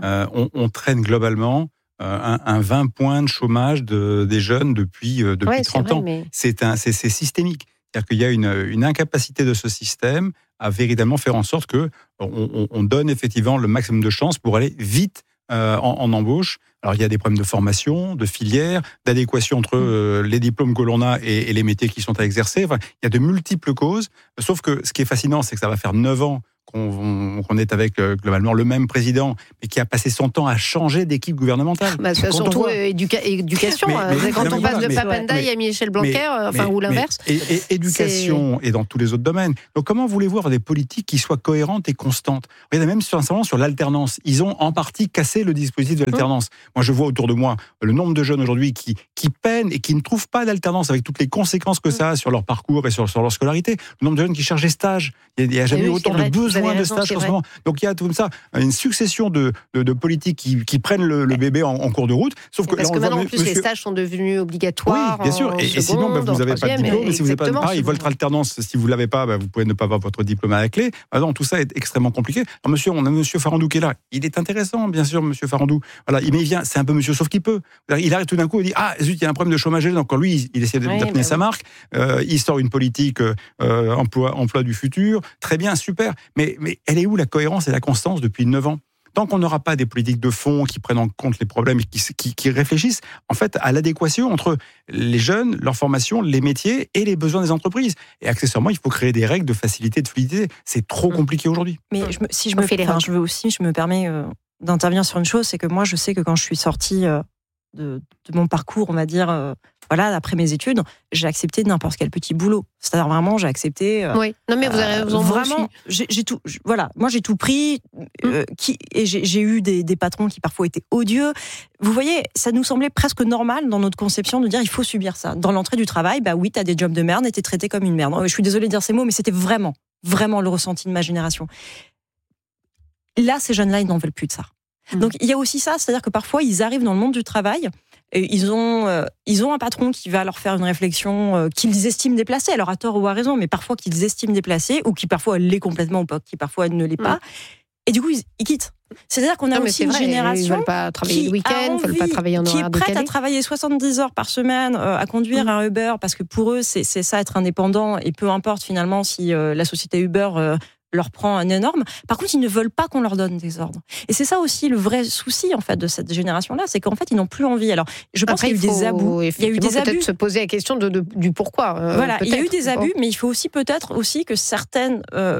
On traîne globalement un 20 points de chômage des jeunes depuis 30 ans. Mais... C'est systémique. C'est-à-dire qu'il y a une incapacité de ce système à véritablement faire en sorte qu'on donne effectivement le maximum de chances pour aller vite en embauche. Alors, il y a des problèmes de formation, de filière, d'adéquation entre les diplômes que l'on a et les métiers qui sont à exercer. Enfin, il y a de multiples causes. Sauf que ce qui est fascinant, c'est que ça va faire 9 ans qu'on est avec globalement le même président, mais qui a passé son temps à changer d'équipe gouvernementale. Surtout éducation. Quand on passe de Papendaï à Michel Blanquer, ou l'inverse. Et éducation et dans tous les autres domaines. Donc comment voulez-vous avoir des politiques qui soient cohérentes et constantes? Regardez, même sur l'alternance, ils ont en partie cassé le dispositif de l'alternance. Moi, je vois autour de moi le nombre de jeunes aujourd'hui qui peinent et qui ne trouvent pas d'alternance avec toutes les conséquences que ça a sur leur parcours et sur leur scolarité. Le nombre de jeunes qui cherchent des stages. Il n'y a jamais eu autant de besoins de stages en ce moment. Donc il y a tout ça, une succession de politiques qui prennent le bébé en cours de route. Sauf parce que maintenant, en plus, les stages sont devenus obligatoires. Oui, bien sûr. Et sinon, vous n'avez pas de diplôme. Et si vous n'avez pas de pareil, votre alternance, si vous ne l'avez pas, vous pouvez ne pas avoir votre diplôme à la clé. Non, tout ça est extrêmement compliqué. Alors, on a monsieur Farandou qui est là. Il est intéressant, bien sûr, monsieur Farandou. Voilà, mais il vient, c'est un peu monsieur sauf qu'il peut. Il arrive tout d'un coup, il dit zut, il y a un problème de chômage. Donc lui, il essaie d'appeler sa marque. Il sort une politique emploi du futur. Très bien, super. Mais elle est où la cohérence et la constance depuis 9 ans? Tant qu'on n'aura pas des politiques de fond qui prennent en compte les problèmes et qui réfléchissent en fait à l'adéquation entre les jeunes, leur formation, les métiers et les besoins des entreprises. Et accessoirement, il faut créer des règles de facilité, de fluidité. C'est trop compliqué aujourd'hui. Mais je me permets d'intervenir sur une chose, c'est que moi, je sais que quand je suis sortie de mon parcours, on va dire, après mes études, j'ai accepté n'importe quel petit boulot. C'est-à-dire vraiment, j'ai accepté. Oui, non mais vous avez raison. Vraiment, j'ai tout. Moi j'ai tout pris. Et j'ai eu des patrons qui parfois étaient odieux. Vous voyez, ça nous semblait presque normal dans notre conception de dire il faut subir ça. Dans l'entrée du travail, oui, t'as des jobs de merde et t'es traité comme une merde. Je suis désolée de dire ces mots, mais c'était vraiment le ressenti de ma génération. Là, ces jeunes-là, ils n'en veulent plus de ça. Donc il y a aussi ça, c'est-à-dire que parfois ils arrivent dans le monde du travail et ils ont un patron qui va leur faire une réflexion qu'ils estiment déplacée, alors à tort ou à raison, mais parfois qu'ils estiment déplacée ou qui parfois l'est complètement ou qui parfois ne l'est pas. Et du coup ils quittent. C'est-à-dire qu'on a aussi une génération ils veulent pas travailler le week-end, veulent pas travailler en horaire décalé, qui est prête à travailler 70 heures par semaine, à conduire un Uber, parce que pour eux c'est ça être indépendant, et peu importe finalement si la société Uber leur prend un énorme. Par contre, ils ne veulent pas qu'on leur donne des ordres. Et c'est ça aussi le vrai souci en fait de cette génération-là, c'est qu'en fait ils n'ont plus envie. Alors, je pense qu'il y a eu des abus. Il y a eu des abus. Se poser la question du pourquoi. Voilà, il y a eu des abus, mais il faut aussi peut-être que certaines,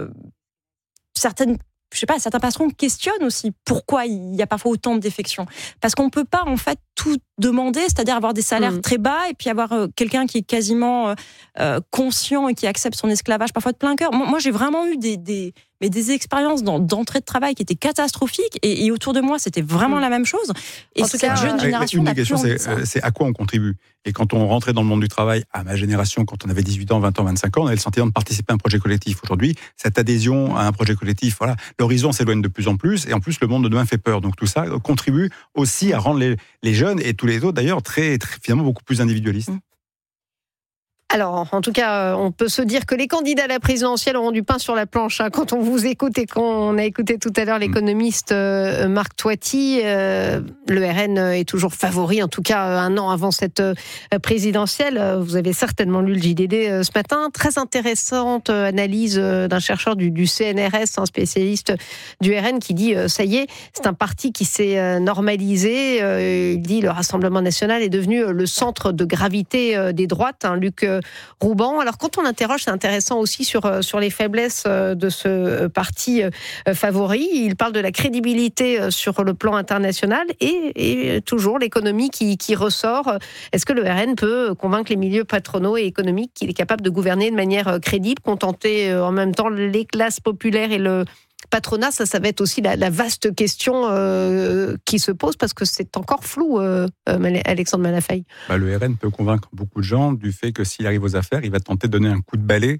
je sais pas, certains patrons questionnent aussi pourquoi il y a parfois autant de défections. Parce qu'on peut pas en fait tout demander, c'est-à-dire avoir des salaires très bas et puis avoir quelqu'un qui est quasiment conscient et qui accepte son esclavage parfois de plein cœur. Moi j'ai vraiment eu des expériences d'entrée de travail qui étaient catastrophiques et autour de moi c'était vraiment la même chose. Et en tout cas, jeune génération n'a plus envie de ça. C'est à quoi on contribue. Et quand on rentrait dans le monde du travail, à ma génération, quand on avait 18 ans, 20 ans, 25 ans, on avait le sentiment de participer à un projet collectif. Aujourd'hui, cette adhésion à un projet collectif, l'horizon s'éloigne de plus en plus, et en plus le monde de demain fait peur. Donc tout ça contribue aussi à rendre les jeunes et tous les autres d'ailleurs très finalement beaucoup plus individualistes. Alors, en tout cas, on peut se dire que les candidats à la présidentielle auront du pain sur la planche. Quand on vous écoute et qu'on a écouté tout à l'heure l'économiste Marc Toiti, le RN est toujours favori, en tout cas un an avant cette présidentielle. Vous avez certainement lu le JDD ce matin. Très intéressante analyse d'un chercheur du CNRS, un spécialiste du RN, qui dit ça y est, c'est un parti qui s'est normalisé. Il dit le Rassemblement national est devenu le centre de gravité des droites. Luc Rouban. Alors quand on interroge, c'est intéressant aussi sur les faiblesses de ce parti favori. Il parle de la crédibilité sur le plan international et toujours l'économie qui ressort. Est-ce que le RN peut convaincre les milieux patronaux et économiques qu'il est capable de gouverner de manière crédible, contenter en même temps les classes populaires et le patronat, ça va être aussi la vaste question qui se pose, parce que c'est encore flou, Alexandre Malafaye. Le RN peut convaincre beaucoup de gens du fait que s'il arrive aux affaires, il va tenter de donner un coup de balai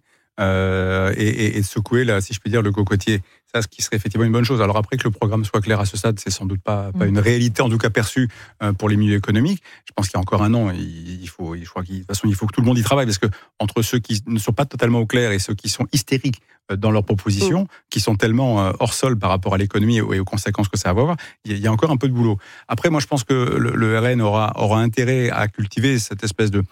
et secouer, si je puis dire, le cocotier. Ça, ce qui serait effectivement une bonne chose. Alors après, que le programme soit clair à ce stade, c'est sans doute pas une réalité, en tout cas perçue pour les milieux économiques. Je pense qu'il y a encore un an, de toute façon, il faut que tout le monde y travaille, parce que entre ceux qui ne sont pas totalement au clair et ceux qui sont hystériques dans leurs propositions, qui sont tellement hors sol par rapport à l'économie et aux conséquences que ça va avoir, il y a encore un peu de boulot. Après, moi, je pense que le RN aura intérêt à cultiver cette espèce de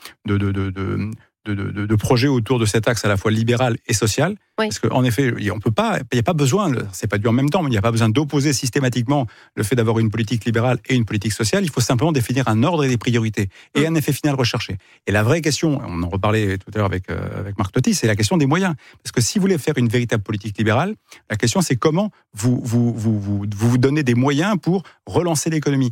projets autour de cet axe à la fois libéral et social. Oui. Parce qu'en effet, il n'y a pas besoin, c'est pas dû en même temps, mais il n'y a pas besoin d'opposer systématiquement le fait d'avoir une politique libérale et une politique sociale. Il faut simplement définir un ordre et des priorités et un effet final recherché. Et la vraie question, on en reparlait tout à l'heure avec Marc Toiti, c'est la question des moyens. Parce que si vous voulez faire une véritable politique libérale, la question c'est comment vous donnez des moyens pour relancer l'économie.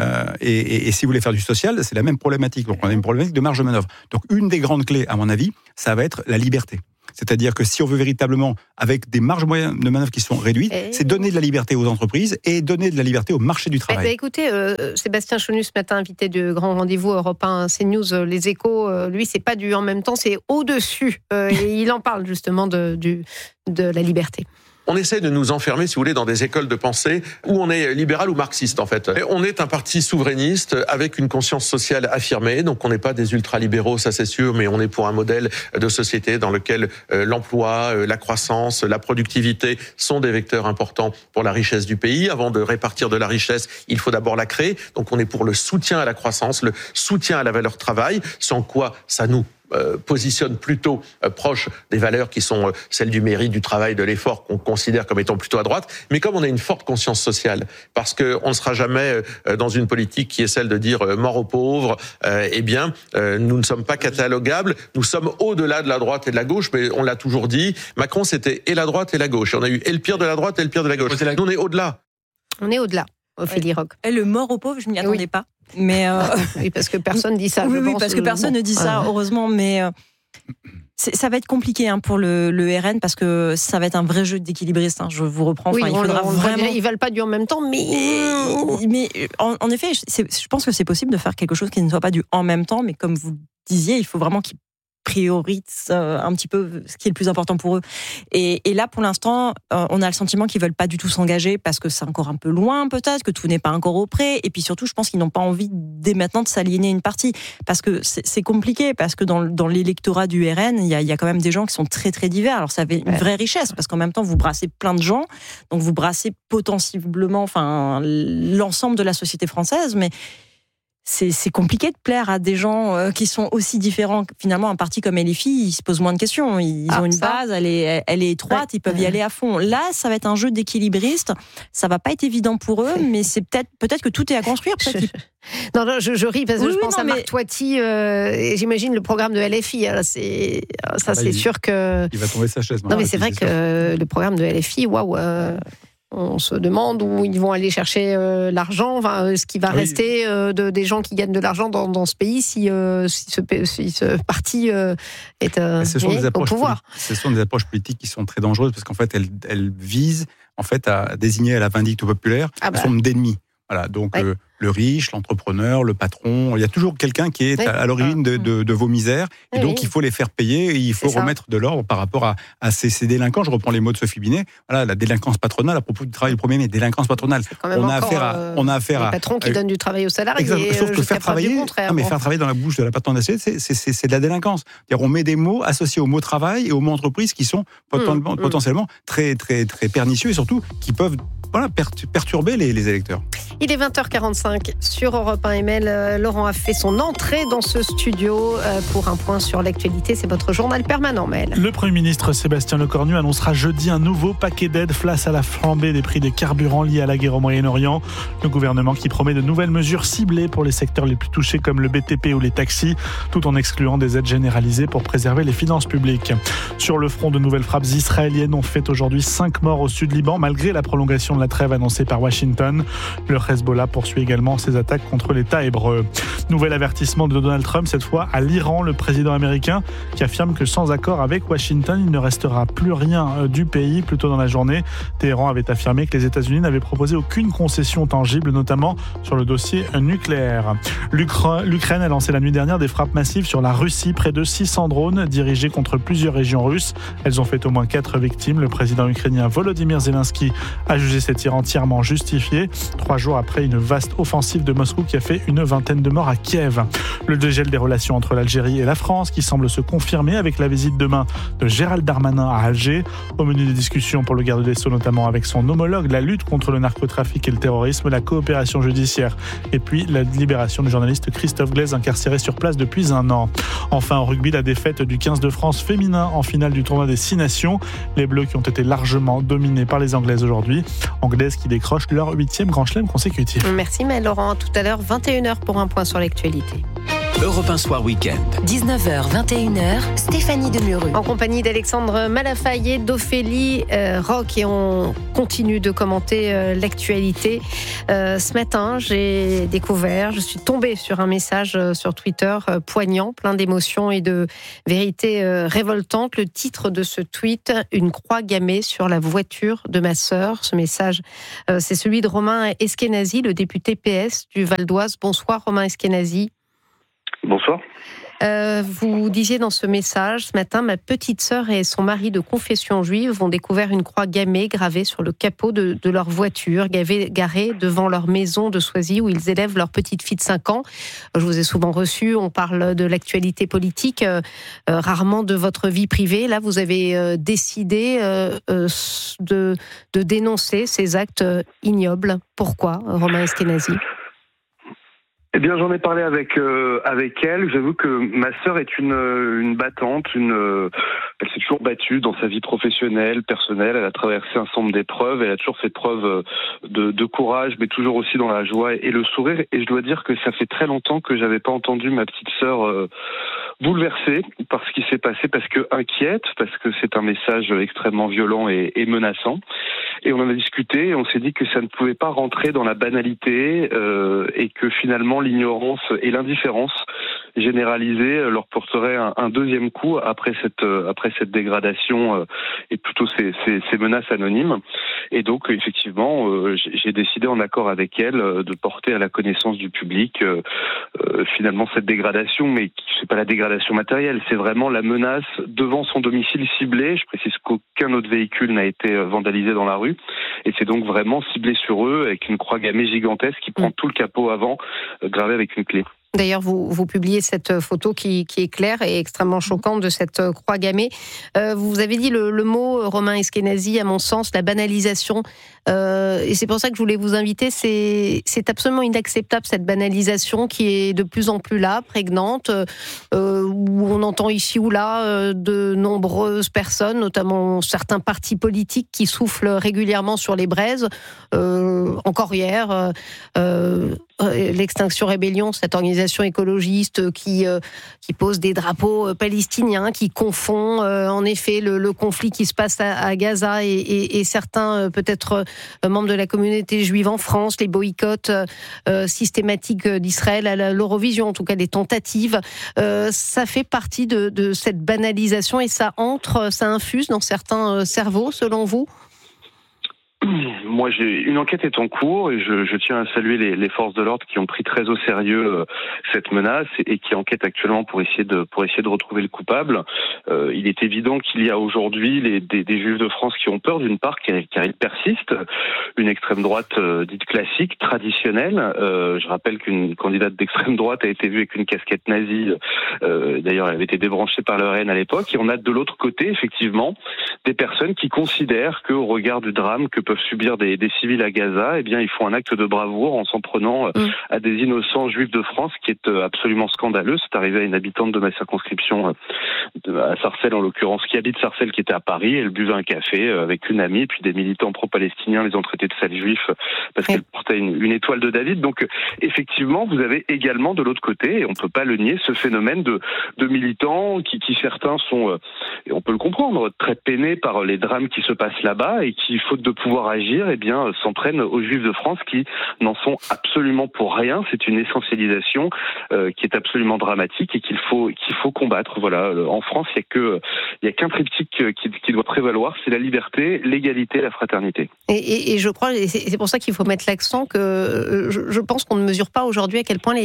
Et si vous voulez faire du social, c'est la même problématique. Donc on a une problématique de marge de manœuvre. Donc une des grandes clés, à mon avis, ça va être la liberté. C'est-à-dire que si on veut véritablement, avec des marges de manœuvre qui sont réduites, c'est donner de la liberté aux entreprises et donner de la liberté au marché du travail. Écoutez, Sébastien Chenu, ce matin, invité de Grand Rendez-vous Europe 1, CNews, Les Échos, lui, c'est pas du en même temps, c'est au-dessus. Et il en parle justement de la liberté. On essaie de nous enfermer, si vous voulez, dans des écoles de pensée où on est libéral ou marxiste, en fait. Et on est un parti souverainiste avec une conscience sociale affirmée. Donc, on n'est pas des ultralibéraux, ça c'est sûr, mais on est pour un modèle de société dans lequel l'emploi, la croissance, la productivité sont des vecteurs importants pour la richesse du pays. Avant de répartir de la richesse, il faut d'abord la créer. Donc, on est pour le soutien à la croissance, le soutien à la valeur travail, sans quoi ça nous positionne plutôt proche des valeurs qui sont celles du mérite, du travail, de l'effort, qu'on considère comme étant plutôt à droite. Mais comme on a une forte conscience sociale, parce qu'on ne sera jamais dans une politique qui est celle de dire mort aux pauvres, nous ne sommes pas catalogables, nous sommes au-delà de la droite et de la gauche, mais on l'a toujours dit, Macron c'était et la droite et la gauche. Et on a eu et le pire de la droite et le pire de la gauche. Nous, on est au-delà. On est au-delà, Ophélie Roch. Et le mort aux pauvres, je ne m'y attendais pas. Mais oui, parce que personne ne dit ça. Oui, parce que personne ne dit ça, heureusement. Mais ça va être compliqué pour le RN, parce que ça va être un vrai jeu d'équilibriste. Je vous reprends. Oui, il faudra vraiment. Ils valent pas du en même temps, mais en effet, je pense que c'est possible de faire quelque chose qui ne soit pas du en même temps, mais comme vous disiez, il faut vraiment qu'ils priorisent un petit peu ce qui est le plus important pour eux. Et là, pour l'instant, on a le sentiment qu'ils veulent pas du tout s'engager, parce que c'est encore un peu loin, peut-être, que tout n'est pas encore au près. Et puis surtout, je pense qu'ils n'ont pas envie dès maintenant de s'aliéner une partie, parce que c'est compliqué, parce que dans l'électorat du RN, il y a quand même des gens qui sont très très divers. Alors ça avait une vraie richesse, parce qu'en même temps, vous brassez plein de gens, donc vous brassez potentiellement, l'ensemble de la société française, mais c'est compliqué de plaire à des gens qui sont aussi différents. Finalement, un parti comme LFI, ils se posent moins de questions. Ils ont une base, elle est étroite, ils peuvent y aller à fond. Là, ça va être un jeu d'équilibriste. Ça va pas être évident pour eux, mais c'est peut-être que tout est à construire. Non, je ris parce que je pense à Marc Toiti, et j'imagine le programme de LFI. Alors c'est sûr que... Il va tomber sa chaise. Non, mais c'est vrai que le programme de LFI, on se demande où ils vont aller chercher l'argent, ce qui va rester des gens qui gagnent de l'argent dans ce pays si ce parti est au pouvoir. Ce sont des approches politiques qui sont très dangereuses, parce qu'en fait, elles visent à désigner à la vindicte populaire une forme d'ennemi. Voilà, donc le riche, l'entrepreneur, le patron, il y a toujours quelqu'un qui est à l'origine de vos misères, et donc il faut les faire payer, et il faut remettre de l'ordre par rapport à ces délinquants. Je reprends les mots de Sophie Binet, la délinquance patronale, à propos du travail du premier mai, délinquance patronale. On a affaire à patrons qui donnent du travail aux salariés. Sauf que faire travailler dans la bouche de la patronne d'assiette, c'est de la délinquance. C'est-à-dire, on met des mots associés au mot travail et au mot entreprise qui sont potentiellement très, très, très pernicieux, et surtout qui peuvent perturber les électeurs. Il est 20h45 sur Europe 1 ML. Laurent a fait son entrée dans ce studio pour un point sur l'actualité. C'est votre journal permanent, Mel. Le Premier ministre Sébastien Lecornu annoncera jeudi un nouveau paquet d'aides face à la flambée des prix des carburants liés à la guerre au Moyen-Orient. Le gouvernement qui promet de nouvelles mesures ciblées pour les secteurs les plus touchés comme le BTP ou les taxis, tout en excluant des aides généralisées pour préserver les finances publiques. Sur le front, de nouvelles frappes israéliennes ont fait aujourd'hui 5 morts au sud Liban, malgré la prolongation de la trêve annoncée par Washington. Le Hezbollah poursuit également ses attaques contre l'État hébreu. Nouvel avertissement de Donald Trump, cette fois à l'Iran, le président américain qui affirme que sans accord avec Washington, il ne restera plus rien du pays. Plus tôt dans la journée, Téhéran avait affirmé que les États-Unis n'avaient proposé aucune concession tangible, notamment sur le dossier nucléaire. L'Ukraine a lancé la nuit dernière des frappes massives sur la Russie, près de 600 drones dirigés contre plusieurs régions russes. Elles ont fait au moins 4 victimes. Le président ukrainien Volodymyr Zelensky a jugé cet tir entièrement justifié, 3 jours après une vaste offensive de Moscou qui a fait une vingtaine de morts à Kiev. Le dégel des relations entre l'Algérie et la France qui semble se confirmer avec la visite demain de Gérald Darmanin à Alger. Au menu des discussions pour le garde des Sceaux, notamment avec son homologue, la lutte contre le narcotrafic et le terrorisme, la coopération judiciaire et puis la libération du journaliste Christophe Glaise, incarcéré sur place depuis 1 an. Enfin, en rugby, la défaite du 15 de France féminin en finale du tournoi des 6 nations. Les Bleus qui ont été largement dominés par les Anglaises aujourd'hui. Anglaises qui décrochent leur 8e Grand Chelem consécutif. Merci Maëlle Laurent. Tout à l'heure, 21h pour un point sur l'actualité. Europe 1 Soir Week-end. 19h, 21h, Stéphanie Demuru. En compagnie d'Alexandre Malafaye et d'Ophélie Roch. Et on continue de commenter l'actualité. Ce matin, je suis tombée sur un message sur Twitter poignant, plein d'émotions et de vérités révoltantes. Le titre de ce tweet, une croix gammée sur la voiture de ma sœur. Ce message, c'est celui de Romain Eskenazi, le député PS du Val d'Oise. Bonsoir Romain Eskenazi. Bonsoir. Vous disiez dans ce message, ce matin, ma petite sœur et son mari de confession juive ont découvert une croix gammée gravée sur le capot de leur voiture, garée devant leur maison de Soisy où ils élèvent leur petite fille de 5 ans. Je vous ai souvent reçu, on parle de l'actualité politique, rarement de votre vie privée. Là, vous avez décidé de dénoncer ces actes ignobles. Pourquoi, Romain Eskenazi ? Eh bien, j'en ai parlé avec elle. J'avoue que ma sœur est une battante. Elle s'est toujours battue dans sa vie professionnelle, personnelle. Elle a traversé un certain nombre d'épreuves. Elle a toujours fait preuve de courage, mais toujours aussi dans la joie et le sourire. Et je dois dire que ça fait très longtemps que j'avais pas entendu ma petite sœur bouleversée par ce qui s'est passé, parce que inquiète, parce que c'est un message extrêmement violent et menaçant. Et on en a discuté et on s'est dit que ça ne pouvait pas rentrer dans la banalité et que finalement l'ignorance et l'indifférence généralisée leur porterait un deuxième coup après cette dégradation et plutôt ces menaces anonymes. Et donc effectivement, j'ai décidé en accord avec elle de porter à la connaissance du public finalement cette dégradation, mais c'est pas la dégradation matérielle, c'est vraiment la menace devant son domicile ciblé. Je précise qu'aucun autre véhicule n'a été vandalisé dans la rue. Et c'est donc vraiment ciblé sur eux avec une croix gammée gigantesque qui prend tout le capot avant, gravée avec une clé. D'ailleurs, vous publiez cette photo qui est claire et extrêmement choquante de cette croix gammée. Vous avez dit le mot, Romain Eskenazi, à mon sens, la banalisation. Et c'est pour ça que je voulais vous inviter. C'est absolument inacceptable, cette banalisation qui est de plus en plus là, prégnante, où on entend ici ou là de nombreuses personnes, notamment certains partis politiques qui soufflent régulièrement sur les braises. Encore hier, l'Extinction Rébellion, cette organisation écologiste qui pose des drapeaux palestiniens, qui confond en effet le conflit qui se passe à Gaza et certains peut-être membres de la communauté juive en France, les boycotts systématiques d'Israël à l'Eurovision, en tout cas des tentatives. Ça fait partie de cette banalisation et ça infuse dans certains cerveaux, selon vous ? Moi, une enquête est en cours et je tiens à saluer les forces de l'ordre qui ont pris très au sérieux cette menace et qui enquêtent actuellement pour essayer de retrouver le coupable. Il est évident qu'il y a aujourd'hui des juifs de France qui ont peur, d'une part, car il persiste une extrême droite dite classique, traditionnelle. Je rappelle qu'une candidate d'extrême droite a été vue avec une casquette nazie. D'ailleurs, elle avait été débranchée par le RN à l'époque. Et on a de l'autre côté, effectivement, des personnes qui considèrent qu'au regard du drame que peuvent subir des civils à Gaza, eh bien, ils font un acte de bravoure en s'en prenant à des innocents juifs de France, qui est absolument scandaleux. C'est arrivé à une habitante de ma circonscription, à Sarcelles en l'occurrence, qui habite Sarcelles, qui était à Paris. Elle buvait un café avec une amie, puis des militants pro-palestiniens les ont traités de sales juifs parce qu'elle portait une étoile de David. Donc, effectivement, vous avez également de l'autre côté, et on ne peut pas le nier, ce phénomène de militants qui certains sont, et on peut le comprendre, très peinés par les drames qui se passent là-bas et qui, faute de pouvoir pouvoir agir, s'en prennent aux Juifs de France qui n'en sont absolument pour rien. C'est une essentialisation qui est absolument dramatique et qu'il faut combattre. Voilà, en France, il y a qu'un triptyque qui doit prévaloir, c'est la liberté, l'égalité, la fraternité. Et je crois, et c'est pour ça qu'il faut mettre l'accent que je pense qu'on ne mesure pas aujourd'hui à quel point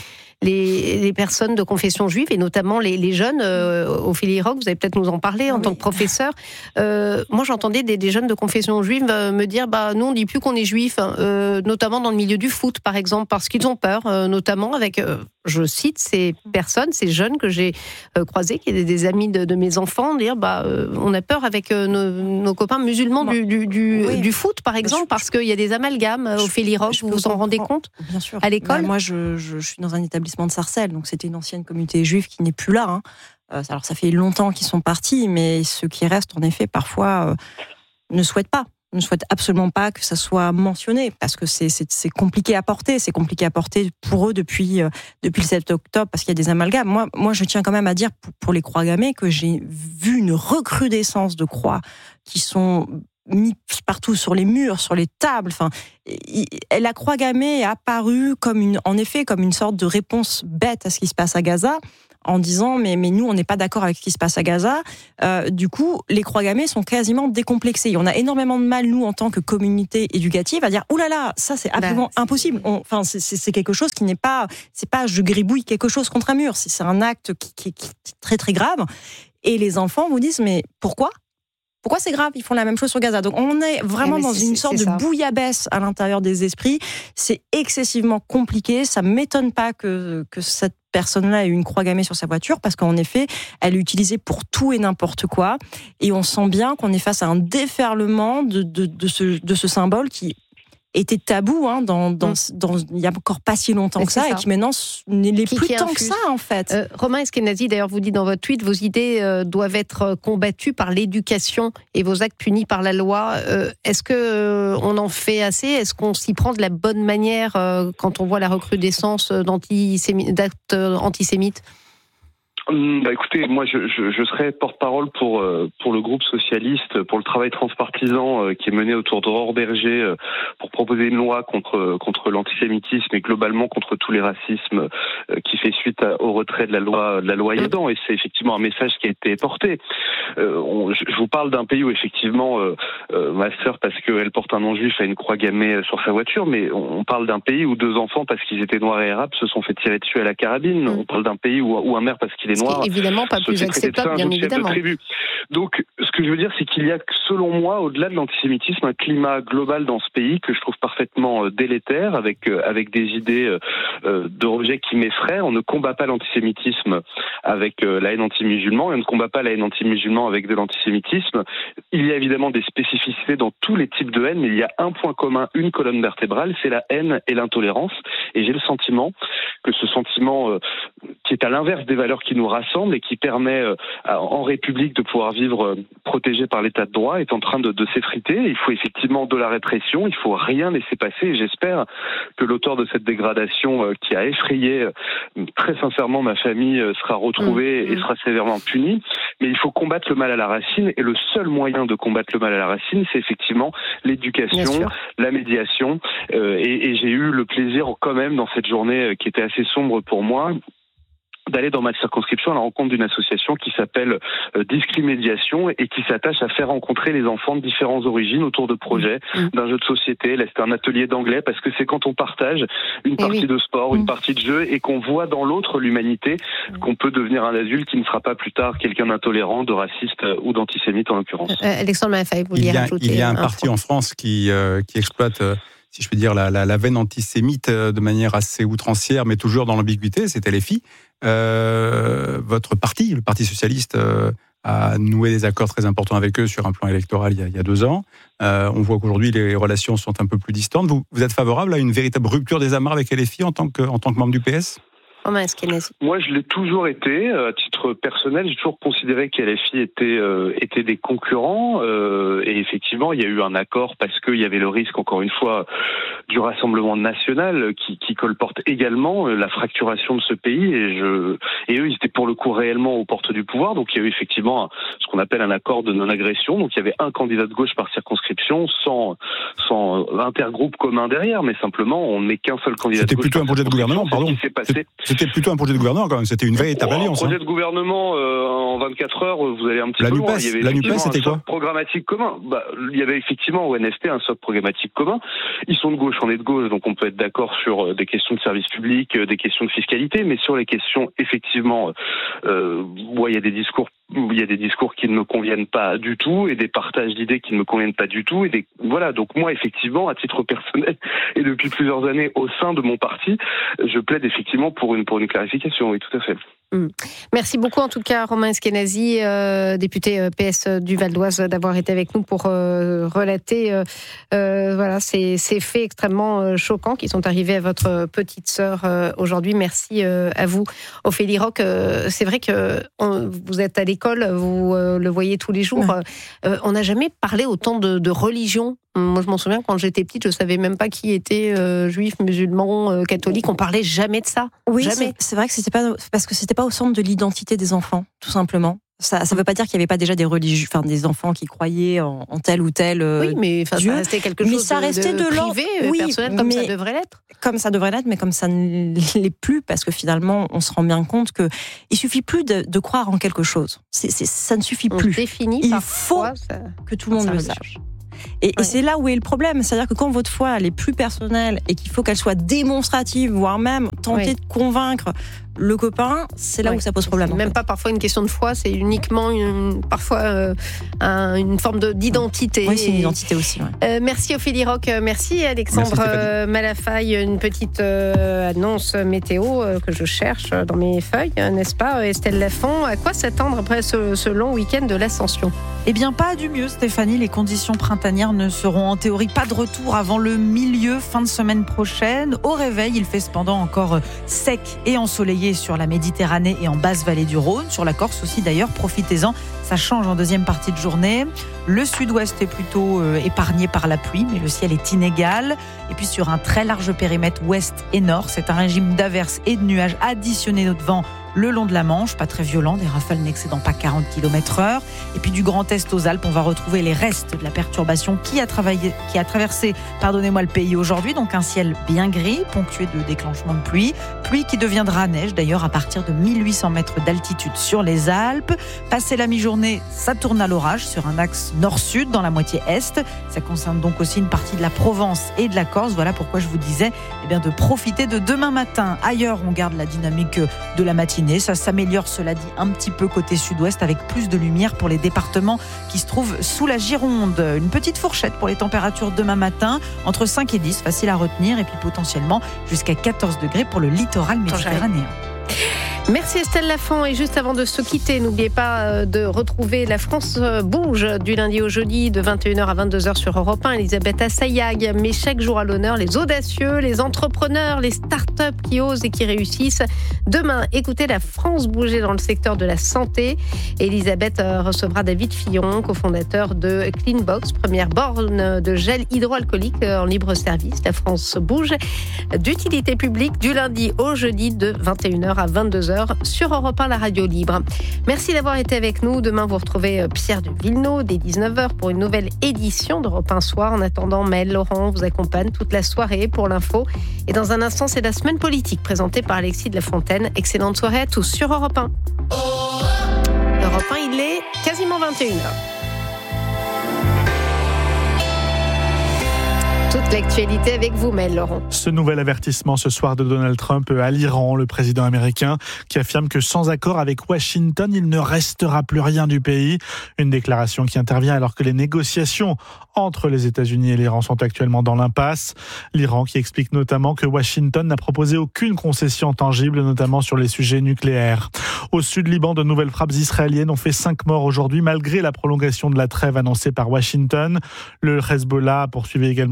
les personnes de confession juive, et notamment les jeunes, Ophélie Roch, vous allez peut-être nous en parler en tant que professeur. Moi, j'entendais des jeunes de confession juive me dire, nous, on ne dit plus qu'on est juif, notamment dans le milieu du foot, par exemple, parce qu'ils ont peur, notamment avec, je cite ces personnes, ces jeunes que j'ai croisés, qui étaient des amis de mes enfants, dire, on a peur avec nos copains musulmans du foot, par exemple, parce qu'il y a des amalgames. Ophélie Roch, vous vous en rendez compte ? Bien sûr. À l'école ? Moi, je suis dans un établissement de Sarcelles, donc c'était une ancienne communauté juive qui n'est plus là. Alors ça fait longtemps qu'ils sont partis, mais ceux qui restent, en effet, parfois ne souhaitent absolument pas que ça soit mentionné, parce que c'est compliqué à porter. C'est compliqué à porter pour eux depuis le 7 octobre, parce qu'il y a des amalgames. Moi, je tiens quand même à dire pour les croix gammées que j'ai vu une recrudescence de croix qui sont mis partout sur les murs, sur les tables. La croix gammée est apparue comme une sorte de réponse bête à ce qui se passe à Gaza, en disant mais nous on n'est pas d'accord avec ce qui se passe à Gaza. Du coup, les croix gammées sont quasiment décomplexées. On a énormément de mal, nous, en tant que communauté éducative, à dire oulala, ça c'est absolument impossible. C'est quelque chose qui n'est pas, c'est pas je gribouille quelque chose contre un mur. C'est un acte qui est très très grave. Et les enfants vous disent mais pourquoi c'est grave? Ils font la même chose sur Gaza. Donc on est vraiment dans une sorte de bouillabaisse à l'intérieur des esprits. C'est excessivement compliqué. Ça m'étonne pas que cette personne-là ait une croix gammée sur sa voiture, parce qu'en effet, elle est utilisée pour tout et n'importe quoi. Et on sent bien qu'on est face à un déferlement de ce symbole qui était tabou il y a encore pas si longtemps que ça, et qui maintenant n'est plus tant que ça, en fait. Romain Eskenazi, d'ailleurs, vous dites dans votre tweet, vos idées doivent être combattues par l'éducation et vos actes punis par la loi. Est-ce qu'on en fait assez? Est-ce qu'on s'y prend de la bonne manière quand on voit la recrudescence d'actes antisémites? Écoutez, moi je serai porte-parole pour le groupe socialiste, pour le travail transpartisan qui est mené autour d'Aurore Berger pour proposer une loi contre l'antisémitisme et globalement contre tous les racismes qui fait suite au retrait de la loi Edan, et c'est effectivement un message qui a été porté. Je vous parle d'un pays où effectivement ma sœur, parce qu'elle porte un nom juif, a une croix gammée sur sa voiture, mais on parle d'un pays où 2 enfants, parce qu'ils étaient noirs et arabes, se sont fait tirer dessus à la carabine. On parle d'un pays où un maire, parce qu'il est noir, évidemment pas plus acceptable, bien évidemment. Donc, ce que je veux dire, c'est qu'il y a, selon moi, au-delà de l'antisémitisme, un climat global dans ce pays que je trouve parfaitement délétère, avec des idées de rejet qui m'effraient. On ne combat pas l'antisémitisme avec la haine anti-musulman, et on ne combat pas la haine anti-musulman avec de l'antisémitisme. Il y a évidemment des spécificités dans tous les types de haine, mais il y a un point commun, une colonne vertébrale, c'est la haine et l'intolérance. Et j'ai le sentiment que ce sentiment qui est à l'inverse des valeurs qui nous rassemblent et qui permet en République de pouvoir vivre protégé par l'état de droit est en train de s'effriter. Il faut effectivement de la répression, il faut rien laisser passer, et j'espère que l'auteur de cette dégradation qui a effrayé très sincèrement ma famille sera retrouvé et sera sévèrement puni. Mais il faut combattre le mal à la racine, et le seul moyen de combattre le mal à la racine, c'est effectivement l'éducation, la médiation, et j'ai eu le plaisir quand même dans cette journée qui était assez sombre pour moi, d'aller dans ma circonscription à la rencontre d'une association qui s'appelle Discrimédiation et qui s'attache à faire rencontrer les enfants de différentes origines autour de projets, d'un jeu de société. Là, c'était un atelier d'anglais, parce que c'est quand on partage une partie de sport, une partie de jeu, et qu'on voit dans l'autre l'humanité, qu'on peut devenir un adulte qui ne sera pas plus tard quelqu'un d'intolérant, de raciste ou d'antisémite en l'occurrence. Alexandre Malafay, vous vouliez rajouter? Il y a un parti en France qui exploite si je peux dire, la veine antisémite de manière assez outrancière, mais toujours dans l'ambiguïté, c'était LFI. Votre parti, le Parti socialiste, a noué des accords très importants avec eux sur un plan électoral il y a 2 ans. On voit qu'aujourd'hui, les relations sont un peu plus distantes. Vous êtes favorable à une véritable rupture des amarres avec LFI en tant que membre du PS ? Romain Eskenazi. Moi, je l'ai toujours été. À titre personnel, j'ai toujours considéré que LFI étaient des concurrents. Et effectivement, il y a eu un accord parce qu'il y avait le risque, encore une fois, du Rassemblement national qui colporte également la fracturation de ce pays. Et eux, ils étaient pour le coup réellement aux portes du pouvoir. Donc, il y a eu effectivement ce qu'on appelle un accord de non-agression. Donc, il y avait un candidat de gauche par circonscription sans intergroupe commun derrière, mais simplement, on ne met qu'un seul candidat de gauche. C'était plutôt un projet de gouvernement, pardon. C'était plutôt un projet de gouvernement quand même, c'était une véritable alliance. Un projet de gouvernement en 24 heures, vous allez un petit peu loin. La NUPES, c'était quoi ? Programmatique commun. Il y avait effectivement au NFP un socle programmatique commun. Ils sont de gauche, on est de gauche, donc on peut être d'accord sur des questions de service public, des questions de fiscalité, mais sur les questions effectivement, il y a des discours qui ne me conviennent pas du tout et des partages d'idées qui ne me conviennent pas du tout voilà. Donc moi effectivement, à titre personnel et depuis plusieurs années au sein de mon parti, je plaide effectivement pour une clarification. Oui, tout à fait. Merci beaucoup en tout cas Romain Eskenazi, député PS du Val d'Oise, d'avoir été avec nous pour relater ces faits extrêmement choquants qui sont arrivés à votre petite sœur aujourd'hui. Merci à vous Ophélie Roch. C'est vrai que vous êtes à l'école, vous le voyez tous les jours. On n'a jamais parlé autant de religion. Moi, je m'en souviens, quand j'étais petite, je savais même pas qui était juif, musulman, catholique. On parlait jamais de ça. Oui, jamais. C'est vrai que c'était pas au centre de l'identité des enfants, tout simplement. Ça veut pas dire qu'il y avait pas déjà des enfants qui croyaient en tel ou tel oui, mais ça restait quelque chose de privé, personnel, comme ça devrait l'être. Comme ça devrait l'être, mais comme ça ne l'est plus, parce que finalement, on se rend bien compte que il suffit plus de croire en quelque chose. Ça ne suffit plus. Il faut que tout le monde le sache. Et c'est là où est le problème, c'est-à-dire que quand votre foi elle est plus personnelle et qu'il faut qu'elle soit démonstrative, voire même tenter de convaincre le copain, c'est là où ça pose problème. Même pas parfois une question de foi, c'est uniquement une forme d'identité. Oui, c'est une identité aussi. Merci Ophélie Roch, merci Alexandre Malafaille. Une petite annonce météo que je cherche dans mes feuilles, n'est-ce pas Estelle Lafont? À quoi s'attendre après ce long week-end de l'Ascension? Eh bien, pas du mieux, Stéphanie. Les conditions printanières ne seront en théorie pas de retour avant le fin de semaine prochaine. Au réveil, il fait cependant encore sec et ensoleillé sur la Méditerranée et en basse vallée du Rhône. Sur la Corse aussi d'ailleurs, profitez-en. Ça change en deuxième partie de journée. Le sud-ouest est plutôt épargné par la pluie, mais le ciel est inégal. Et puis sur un très large périmètre ouest et nord, c'est un régime d'averses et de nuages additionnés au vent le long de la Manche, pas très violent, des rafales n'excédant pas 40 km/h. Et puis du Grand Est aux Alpes, on va retrouver les restes de la perturbation qui a traversé le pays aujourd'hui. Donc un ciel bien gris, ponctué de déclenchements de pluie qui deviendra neige d'ailleurs à partir de 1800 mètres d'altitude sur les Alpes. Passé la mi-journée, ça tourne à l'orage sur un axe nord-sud dans la moitié est. Ça concerne donc aussi une partie de la Provence et de la Corse. Voilà pourquoi je vous disais de profiter de demain matin. Ailleurs, on garde la dynamique de la matinée. Ça s'améliore, cela dit, un petit peu côté sud-ouest avec plus de lumière pour les départements qui se trouvent sous la Gironde. Une petite fourchette pour les températures demain matin, entre 5 et 10, facile à retenir, et puis potentiellement jusqu'à 14 degrés pour le littoral méditerranéen. Merci Estelle Lafont. Et juste avant de se quitter, n'oubliez pas de retrouver La France bouge du lundi au jeudi de 21h à 22h sur Europe 1. Elisabeth Assayag met chaque jour à l'honneur les audacieux, les entrepreneurs, les start-up qui osent et qui réussissent. Demain, écoutez La France bouger dans le secteur de la santé. Elisabeth recevra David Fillon, cofondateur de Cleanbox, première borne de gel hydroalcoolique en libre service. La France bouge d'utilité publique du lundi au jeudi de 21h à 22h. Sur Europe 1, la radio libre. Merci d'avoir été avec nous. Demain, vous retrouvez Pierre de Villeneuve dès 19h pour une nouvelle édition d'Europe 1 Soir. En attendant, Maëlle Laurent vous accompagne toute la soirée pour l'info. Et dans un instant, c'est la semaine politique présentée par Alexis de la Fontaine. Excellente soirée à tous sur Europe 1. Europe 1, il est quasiment 21h. Toute l'actualité avec vous, Maëlle Laurent. Ce nouvel avertissement ce soir de Donald Trump à l'Iran, le président américain, qui affirme que sans accord avec Washington, il ne restera plus rien du pays. Une déclaration qui intervient alors que les négociations entre les États-Unis et l'Iran sont actuellement dans l'impasse. L'Iran qui explique notamment que Washington n'a proposé aucune concession tangible, notamment sur les sujets nucléaires. Au sud Liban, de nouvelles frappes israéliennes ont fait 5 morts aujourd'hui, malgré la prolongation de la trêve annoncée par Washington. Le Hezbollah a poursuivi également ses attaques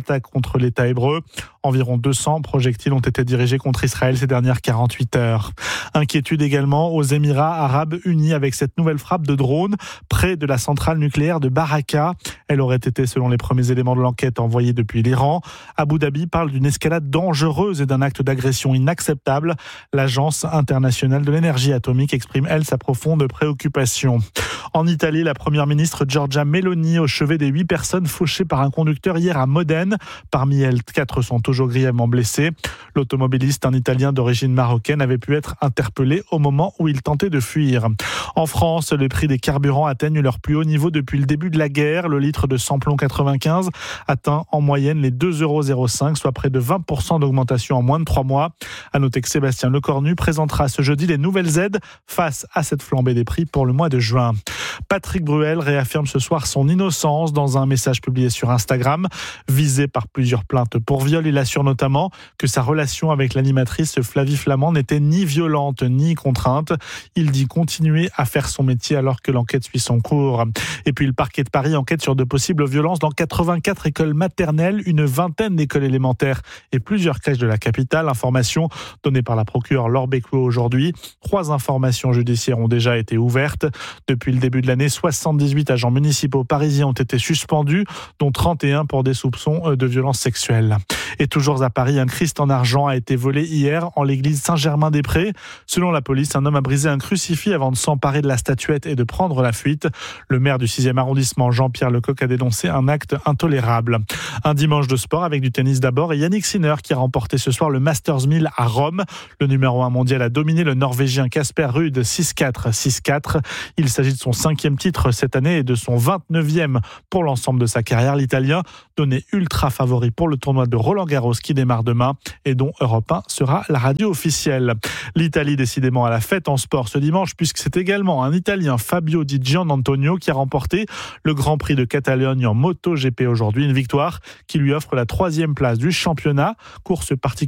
attaque contre l'État hébreu. Environ 200 projectiles ont été dirigés contre Israël ces dernières 48 heures. Inquiétude également aux Émirats arabes unis avec cette nouvelle frappe de drone près de la centrale nucléaire de Baraka. Elle aurait été, selon les premiers éléments de l'enquête, envoyée depuis l'Iran. Abu Dhabi parle d'une escalade dangereuse et d'un acte d'agression inacceptable. L'Agence internationale de l'énergie atomique exprime, elle, sa profonde préoccupation. En Italie, la première ministre Giorgia Meloni au chevet des 8 personnes fauchées par un conducteur hier à Modène. Parmi elles, 4 sont toujours grièvement blessés. L'automobiliste, un Italien d'origine marocaine, avait pu être interpellé au moment où il tentait de fuir. En France, les prix des carburants atteignent leur plus haut niveau depuis le début de la guerre. Le litre de samplon 95 atteint en moyenne les 2,05 €, soit près de 20% d'augmentation en moins de 3 mois. À noter que Sébastien Lecornu présentera ce jeudi les nouvelles aides face à cette flambée des prix pour le mois de juin. Patrick Bruel réaffirme ce soir son innocence dans un message publié sur Instagram. Visé par plusieurs plaintes pour viol, il assure notamment que sa relation avec l'animatrice Flavie Flament n'était ni violente ni contrainte. Il dit continuer à faire son métier alors que l'enquête suit son cours. Et puis le parquet de Paris enquête sur de possibles violences dans 84 écoles maternelles, une vingtaine d'écoles élémentaires et plusieurs crèches de la capitale. Information donnée par la procureure Laure Becquot aujourd'hui. 3 informations judiciaires ont déjà été ouvertes. Depuis le début de l'année, 78 agents municipaux parisiens ont été suspendus, dont 31 pour des soupçons de violences sexuelles. Et toujours à Paris, un Christ en argent a été volé hier en l'église Saint-Germain-des-Prés. Selon la police, un homme a brisé un crucifix avant de s'emparer de la statuette et de prendre la fuite. Le maire du 6e arrondissement, Jean-Pierre Lecoq, a dénoncé un acte intolérable. Un dimanche de sport avec du tennis d'abord et Yannick Sinner qui a remporté ce soir le Masters 1000 à Rome. Le numéro 1 mondial a dominé le Norvégien Casper Ruud 6-4, 6-4. Il s'agit de son 5e titre cette année et de son 29e pour l'ensemble de sa carrière. L'Italien, donné ultra favori pour le tournoi de Roland-Garros qui démarre demain et dont Europe 1 sera la radio officielle. L'Italie décidément à la fête en sport ce dimanche puisque c'est également un Italien, Fabio Di Gianantonio, qui a remporté le Grand Prix de Catalogne en MotoGP aujourd'hui. Une victoire qui lui offre la 3e place du championnat. Course particulière